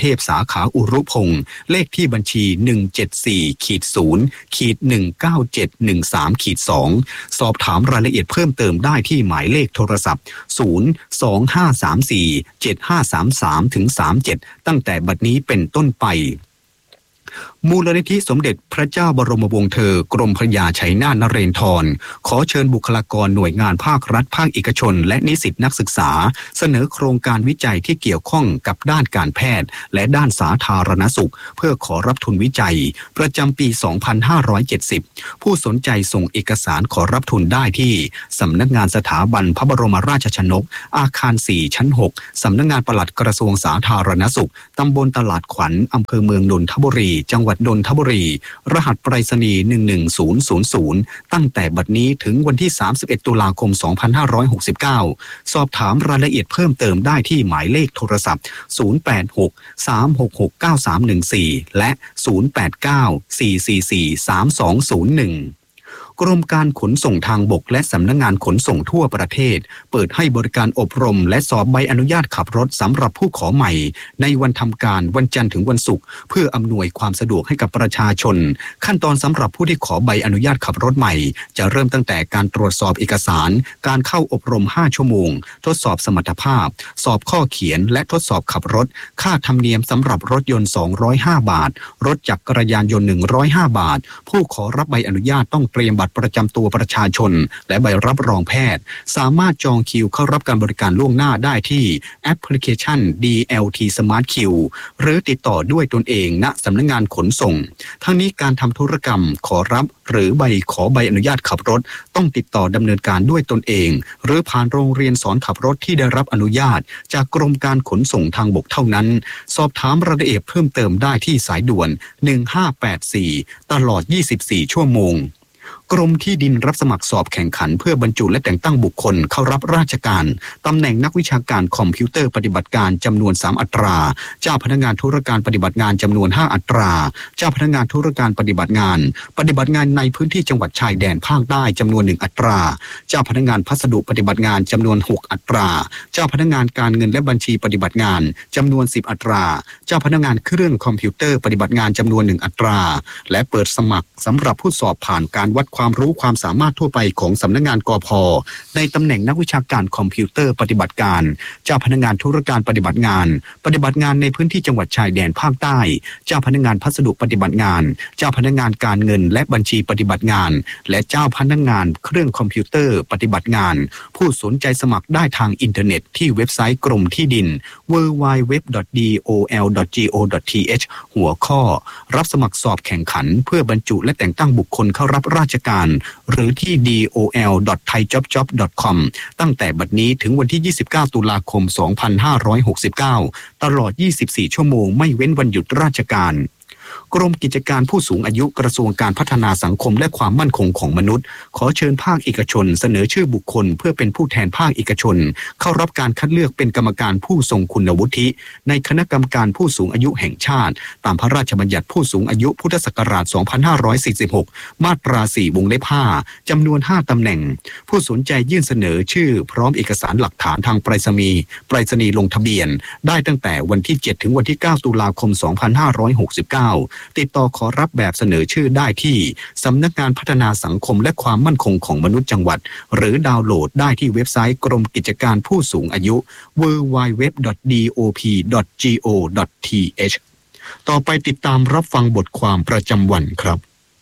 พสาขาอุรุพงศ์เลขที่บัญชีหนึ่ง เจ็ด สี่ ศูนย์ หนึ่ง เก้า เจ็ด หนึ่ง สาม สอง สอบถามรายละเอียดเพิ่มเติมได้ที่หมายเลขโทรศัพท์ศูนย์ สอง ห้า สาม สี่ เจ็ด ห้า สาม สาม สาม เจ็ดตั้งแต่บัดนี้เป็นต้นไปมูลนิธิสมเด็จพระเจ้าบรมวงศ์เธอกรมพระยาชัยนาทนเรนทรขอเชิญบุคลากรหน่วยงานภาครัฐภาคเอกชนและนิสิตนักศึกษาเสนอโครงการวิจัยที่เกี่ยวข้องกับด้านการแพทย์และด้านสาธารณสุขเพื่อขอรับทุนวิจัยประจำปี สองพันห้าร้อยเจ็ดสิบ ผู้สนใจส่งเอกสารขอรับทุนได้ที่สำนักงานสถาบันพระบรมราชชนกอาคาร สี่ ชั้น หก สำนักงานปลัดกระทรวงสาธารณสุขตำบลตลาดขวัญอำเภอเมืองนนทบุรีจังหวัดนนทบุรีรหัสไปรษณีย์หนึ่ง หนึ่ง ศูนย์ ศูนย์ ศูนย์ตั้งแต่บัดนี้ถึงวันที่สามสิบเอ็ดตุลาคมสองพันห้าร้อยหกสิบเก้าสอบถามรายละเอียดเพิ่มเติมได้ที่หมายเลขโทรศัพท์ศูนย์ แปด หก สาม หก หก เก้า สาม หนึ่ง สี่และศูนย์ แปด เก้า สี่ สี่ สี่ สาม สอง ศูนย์ หนึ่งกรมการขนส่งทางบกและสำนักงานขนส่งทั่วประเทศเปิดให้บริการอบรมและสอบใบอนุญาตขับรถสำหรับผู้ขอใหม่ในวันทำการวันจันทร์ถึงวันศุกร์เพื่ออำนวยความสะดวกให้กับประชาชนขั้นตอนสำหรับผู้ที่ขอใบอนุญาตขับรถใหม่จะเริ่มตั้งแต่การตรวจสอบเอกสารการเข้าอบรมห้าชั่วโมงทดสอบสมรรถภาพสอบข้อเขียนและทดสอบขับรถค่าธรรมเนียมสำหรับรถยนต์สองร้อยห้าบาทรถจักรยานยนต์หนึ่งร้อยห้าบาทผู้ขอรับใบอนุญาตต้องเตรียมบัตรประจำตัวประชาชนและใบรับรองแพทย์สามารถจองคิวเข้ารับการบริการล่วงหน้าได้ที่แอปพลิเคชัน ดี แอล ที Smart Q หรือติดต่อด้วยตนเองณสำนักงานขนส่งทั้งนี้การทำธุรกรรมขอรับหรือใบขอใบอนุญาตขับรถต้องติดต่อดำเนินการด้วยตนเองหรือผ่านโรงเรียนสอนขับรถที่ได้รับอนุญาตจากกรมการขนส่งทางบกเท่านั้นสอบถามรายละเอียดเพิ่มเติมได้ที่สายด่วนหนึ่งห้าแปดสี่ตลอดยี่สิบสี่ชั่วโมงกรมที่ดินรับสมัครสอบแข่งขันเพื่อบรรจุและแต่งตั้งบุคคลเข้ารับราชการตำแหน่งนักวิชาการคอมพิวเตอร์ปฏิบัติการจำนวนสามอัตราเจ้าพนักงานธุรการปฏิบัติงานจำนวนห้าอัตราเจ้าพนักงานธุรการปฏิบัติงานปฏิบัติงานในพื้นที่จังหวัดชายแดนภาคใต้จำนวนหนึ่งอัตราเจ้าพนักงานพัสดุปฏิบัติงานจำนวนหกอัตราเจ้าพนักงานการเงินและบัญชีปฏิบัติงานจำนวนสิบอัตราเจ้าพนักงานเครื่องคอมพิวเตอร์ปฏิบัติงานจำนวนหนึ่งอัตราและเปิดสมัครสำหรับผู้สอบผ่านการวัดความรู้ความสามารถทั่วไปของสำนักงานกพ.ในตำแหน่งนักวิชาการคอมพิวเตอร์ปฏิบัติการเจ้าพนักงานธุรการปฏิบัติงานปฏิบัติงานในพื้นที่จังหวัดชายแดนภาคใต้เจ้าพนักงานพัสดุปฏิบัติงานเจ้าพนักงานการเงินและบัญชีปฏิบัติงานและเจ้าพนักงานเครื่องคอมพิวเตอร์ปฏิบัติงานผู้สนใจสมัครได้ทางอินเทอร์เน็ตที่เว็บไซต์กรมที่ดิน ดับเบิลยู ดับเบิลยู ดับเบิลยู ดอท ดี โอ แอล ดอท จี โอ ดอท ที เอช หัวข้อรับสมัครสอบแข่งขันเพื่อบรรจุและแต่งตั้งบุคคลเข้ารับราชการหรือที่ ดี โอ แอล ดอท ไทยจ็อบจ็อบ ดอท คอม ตั้งแต่บัดนี้ถึงวันที่ยี่สิบเก้าตุลาคมสองพันห้าร้อยหกสิบเก้าตลอดยี่สิบสี่ชั่วโมงไม่เว้นวันหยุดราชการกรมกิจการผู้สูงอายุกระทรวงการพัฒนาสังคมและความมั่นคงของมนุษย์ขอเชิญภาคเอกชนเสนอชื่อบุคคลเพื่อเป็นผู้แทนภาคเอกชนเข้ารับการคัดเลือกเป็นกรรมการผู้ทรงคุณวุฒิในคณะกรรมการผู้สูงอายุแห่งชาติตามพระราชบัญญัติผู้สูงอายุพุทธศักราชสองพันห้าร้อยสี่สิบหกมาตราสี่วงเล็บห้าจำนวนห้าตำแหน่งผู้สนใจยื่นเสนอชื่อพร้อมเอกสารหลักฐานทางไปรษณีย์ไปรษณีย์ลงทะเบียนได้ตั้งแต่วันที่เจ็ดถึงวันที่เก้าตุลาคมสองพันห้าร้อยหกสิบเก้าติดต่อขอรับแบบเสนอชื่อได้ที่สำนักงานพัฒนาสังคมและความมั่นคงของมนุษย์จังหวัดหรือดาวน์โหลดได้ที่เว็บไซต์กรมกิจการผู้สูงอายุ ดับเบิลยู ดับเบิลยู ดับเบิลยู ดอท ดี โอ พี ดอท จี โอ ดอท ที เอช ต่อไปติดตามรับฟังบทความประจำวันครับ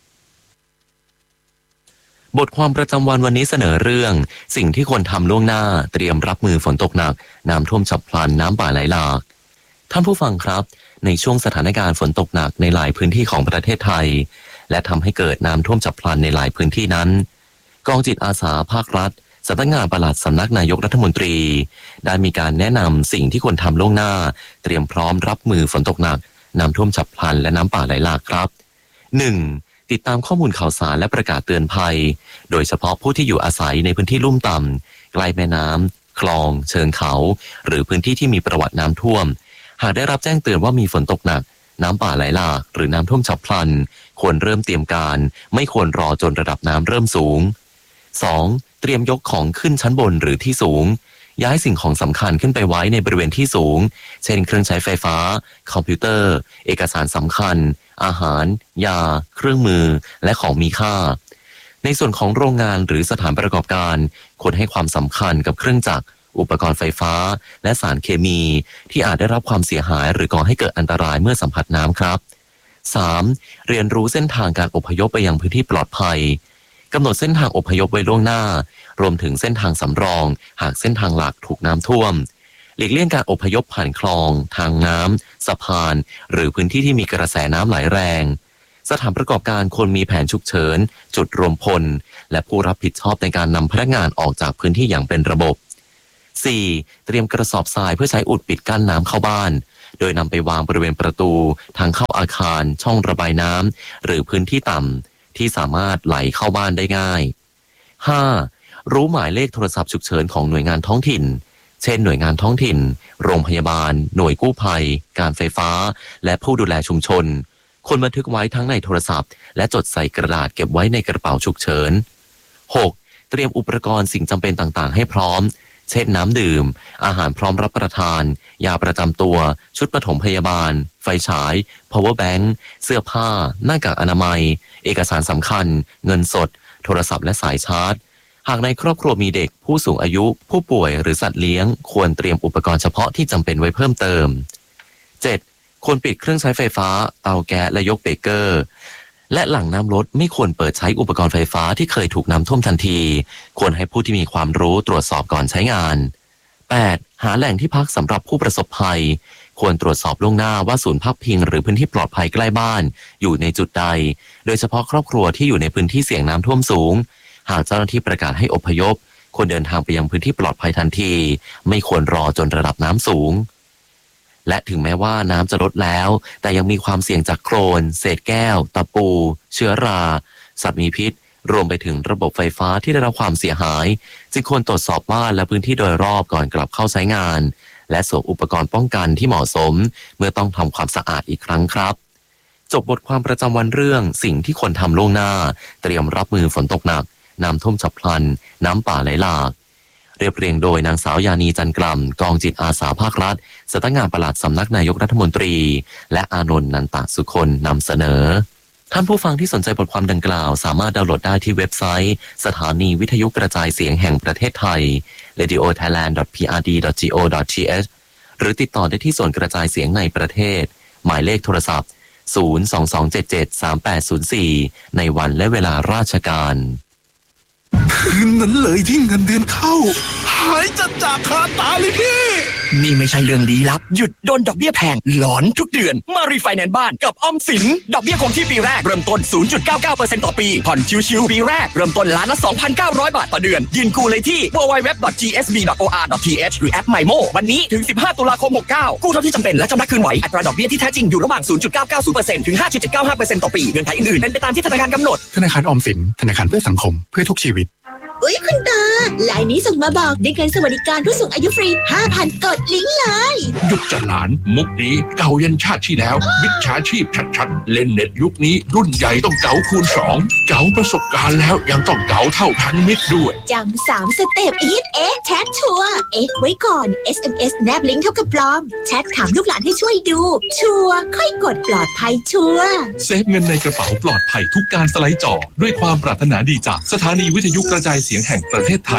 บทความประจำวันวันนี้เสนอเรื่องสิ่งที่ควรทำล่วงหน้าเตรียมรับมือฝนตกหนักน้ำท่วมฉับพลันน้ำป่าไหลหลากท่านผู้ฟังครับในช่วงสถานการณ์ฝนตกหนักในหลายพื้นที่ของประเทศไทยและทำให้เกิดน้ำท่วมฉับพลันในหลายพื้นที่นั้นกองจิตอาสาภาครัฐสำนักงานปลัดสำนักนายกรัฐมนตรีได้มีการแนะนำสิ่งที่ควรทำล่วงหน้าเตรียมพร้อมรับมือฝนตกหนักน้ำท่วมฉับพลันและน้ำป่าไหลหลากครับ หนึ่ง. ติดตามข้อมูลข่าวสารและประกาศเตือนภัยโดยเฉพาะผู้ที่อยู่อาศัยในพื้นที่ลุ่มต่ำใกล้แม่น้ำคลองเชิงเขาหรือพื้นที่ที่มีประวัติน้ำท่วมหากได้รับแจ้งเตือนว่ามีฝนตกหนักน้ำป่าไหลหลากหรือน้ำท่วมฉับพลันควรเริ่มเตรียมการไม่ควรรอจนระดับน้ำเริ่มสูง สอง. เตรียมยกของขึ้นชั้นบนหรือที่สูงย้ายสิ่งของสำคัญขึ้นไปไว้ในบริเวณที่สูงเช่นเครื่องใช้ไฟฟ้าคอมพิวเตอร์เอกสารสำคัญอาหารยาเครื่องมือและของมีค่าในส่วนของโรงงานหรือสถานประกอบการควรให้ความสำคัญกับเครื่องจักรอุปกรณ์ไฟฟ้าและสารเคมีที่อาจได้รับความเสียหายหรือก่อให้เกิดอันตรายเมื่อสัมผัสน้ำครับ สาม. เรียนรู้เส้นทางการอพยพไปยังพื้นที่ปลอดภัยกำหนดเส้นทางอพยพไว้ล่วงหน้ารวมถึงเส้นทางสำรองหากเส้นทางหลักถูกน้ำท่วมหลีกเลี่ยงการอพยพผ่านคลองทางน้ำสะพานหรือพื้นที่ที่มีกระแสน้ำไหลแรงสถานประกอบการควรมีแผนฉุกเฉินจุดรวมพลและผู้รับผิดชอบในการนำพนักงานออกจากพื้นที่อย่างเป็นระบบ สี่. เตรียมกระสอบทรายเพื่อใช้อุดปิดกั้นน้ำเข้าบ้านโดยนำไปวางบริเวณประตูทางเข้าอาคารช่องระบายน้ำหรือพื้นที่ต่ำที่สามารถไหลเข้าบ้านได้ง่าย ห้า. รู้หมายเลขโทรศัพท์ฉุกเฉินของหน่วยงานท้องถิ่นเช่นหน่วยงานท้องถิ่นโรงพยาบาลหน่วยกู้ภัยการไฟฟ้าและผู้ดูแลชุมชนควรบันทึกไว้ทั้งในโทรศัพท์และจดใส่กระดาษเก็บไว้ในกระเป๋าฉุกเฉิน หก. เตรียมอุปกรณ์สิ่งจำเป็นต่างๆให้พร้อมเช่นน้ำดื่มอาหารพร้อมรับประทานยาประจำตัวชุดปฐมพยาบาลไฟฉาย power bank เสื้อผ้าหน้ากากอนามัยเอกสารสำคัญเงินสดโทรศัพท์และสายชาร์จหากในครอบครัวมีเด็กผู้สูงอายุผู้ป่วยหรือสัตว์เลี้ยงควรเตรียมอุปกรณ์เฉพาะที่จำเป็นไว้เพิ่มเติม เจ็ด. ควรปิดเครื่องใช้ไฟฟ้าเตาแก๊สและยกเบรกเกอร์และหลังน้ำลดไม่ควรเปิดใช้อุปกรณ์ไฟฟ้าที่เคยถูกน้ำท่วมทันทีควรให้ผู้ที่มีความรู้ตรวจสอบก่อนใช้งาน แปด. หาแหล่งที่พักสำหรับผู้ประสบภัยควรตรวจสอบล่วงหน้าว่าศูนย์พักพิงหรือพื้นที่ปลอดภัยใกล้บ้านอยู่ในจุดใดโดยเฉพาะครอบครัวที่อยู่ในพื้นที่เสี่ยงน้ำท่วมสูงหากเจ้าหน้าที่ประกาศให้อพยพควรเดินทางไปยังพื้นที่ปลอดภัยทันทีไม่ควรรอจนระดับน้ำสูงและถึงแม้ว่าน้ำจะลดแล้วแต่ยังมีความเสี่ยงจากโคลนเศษแก้วตะปูเชื้อราสัตว์มีพิษรวมไปถึงระบบไฟฟ้าที่ได้รับความเสียหายจึงควรตรวจสอบบ้านและพื้นที่โดยรอบก่อนกลับเข้าใช้งานและสวมอุปกรณ์ป้องกันที่เหมาะสมเมื่อต้องทำความสะอาดอีกครั้งครับจบบทความประจำวันเรื่องสิ่งที่ควรทำล่วงหน้าเตรียมรับมือฝนตกหนักน้ำท่วมฉับพลันน้ำป่าไหลหลากเรียบเรียงโดยนางสาวยานีจันกล่ำกองจิตอาสาภาครัฐสำนักงานปลัดสำนักนายกรัฐมนตรีและอานนท์นันตสุคนนำเสนอท่านผู้ฟังที่สนใจบทความดังกล่าวสามารถดาวน์โหลดได้ที่เว็บไซต์สถานีวิทยุกระจายเสียงแห่งประเทศไทย เรดิโอไทยแลนด์ ดอท พี อาร์ ดี ดอท จี โอ ดอท ที เอช หรือติดต่อได้ที่ส่วนกระจายเสียงในประเทศหมายเลขโทรศัพท์ศูนย์ สอง สอง เจ็ด เจ็ด สาม แปด ศูนย์ สี่ในวันและเวลาราชการคืนนั้นเลยที่เงินเดือนเข้าหายจัดจากคาตาเลยพี่นี่ไม่ใช่เรื่องลี้ลับหยุดโดนดอกเบี้ยแพงหลอนทุกเดือนมารีไฟแนนซ์บ้านกับออมสินดอกเบี้ยคงที่ปีแรกเริ่มต้น ศูนย์จุดเก้าเก้าเปอร์เซ็นต์ ต่อปีผ่อนชิวๆปีแรกเริ่มต้นล้านละ สองพันเก้าร้อย บาทต่อเดือนยืนกู้เลยที่ ดับเบิลยู ดับเบิลยู ดับเบิลยู ดอท จี เอส บี ดอท โอ อาร์ ดอท ที เอช หรือแอป ไมโม วันนี้ถึงสิบห้าตุลาคมหกเก้ากู้เท่าที่จำเป็นและชำระคืนไหวอัตราดอกเบี้ยที่แท้จริงอยู่ระหว่าง ศูนย์จุดเก้าเก้าศูนย์เปอร์เซ็นต์ ถึง ห้าจุดเจ็ดเก้าห้าเปอร์เซ็นต์ ต่อปีเงื่อนไขอื่นๆเป็นไปตามที่ธนาคารกำหนดธนาคารออมสินธนาคารเพื่อสังคมเพื่อทุกชีวิตอุ๊ยคุณตาไลน์นี้ส่งมาบอกได้เงินสวัสดิการผู้สูงอายุฟรี ห้าพัน กดลิงก์เลยหยุดจัดหลานมุกนี้เก่ายันชาติที่แล้ววิชาชีพชัดๆเล่นเน็ตยุคนี้รุ่นใหญ่ต้องเก๋าคูณสองเก๋าประสบการณ์แล้วยังต้องเก๋าเท่าพันมิตรด้วยจำสามสเต็ปอีทเอ๊ะแชทชัวร์เอ๊ะไว้ก่อน เอส เอ็ม เอส แนบลิงก์เท่ากับปลอมแชทถามลูกหลานให้ช่วยดูชัวร์ค่อยกดปลอดภัยชัวร์เซฟเงินในกระเป๋าปลอดภัยทุกการสไลด์จอด้วยความปรารถนาดีจากสถานีวิทยุกระจายเสียงแห่งประเทศไทย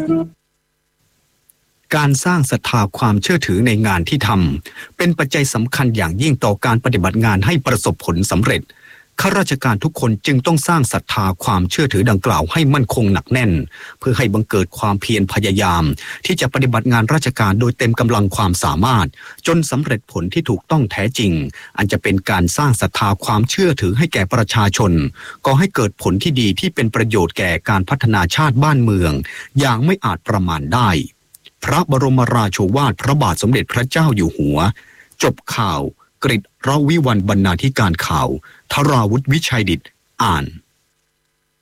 การสร้างศรัทธาความเชื่อถือในงานที่ทำเป็นปัจจัยสำคัญอย่างยิ่งต่อการปฏิบัติงานให้ประสบผลสำเร็จข้าราชการทุกคนจึงต้องสร้างศรัทธาความเชื่อถือดังกล่าวให้มั่นคงหนักแน่นเพื่อให้บังเกิดความเพียรพยายามที่จะปฏิบัติงานราชการโดยเต็มกำลังความสามารถจนสำเร็จผลที่ถูกต้องแท้จริงอันจะเป็นการสร้างศรัทธาความเชื่อถือให้แก่ประชาชนก่อให้เกิดผลที่ดีที่เป็นประโยชน์แก่การพัฒนาชาติบ้านเมืองอย่างไม่อาจประมาณได้พระบรมราโชวาทพระบาทสมเด็จพระเจ้าอยู่หัวจบข่าวกฤษ รวิวัลย์บรรณาธิการข่าวธราวุฒิวิชัยดิษฐ์อ่าน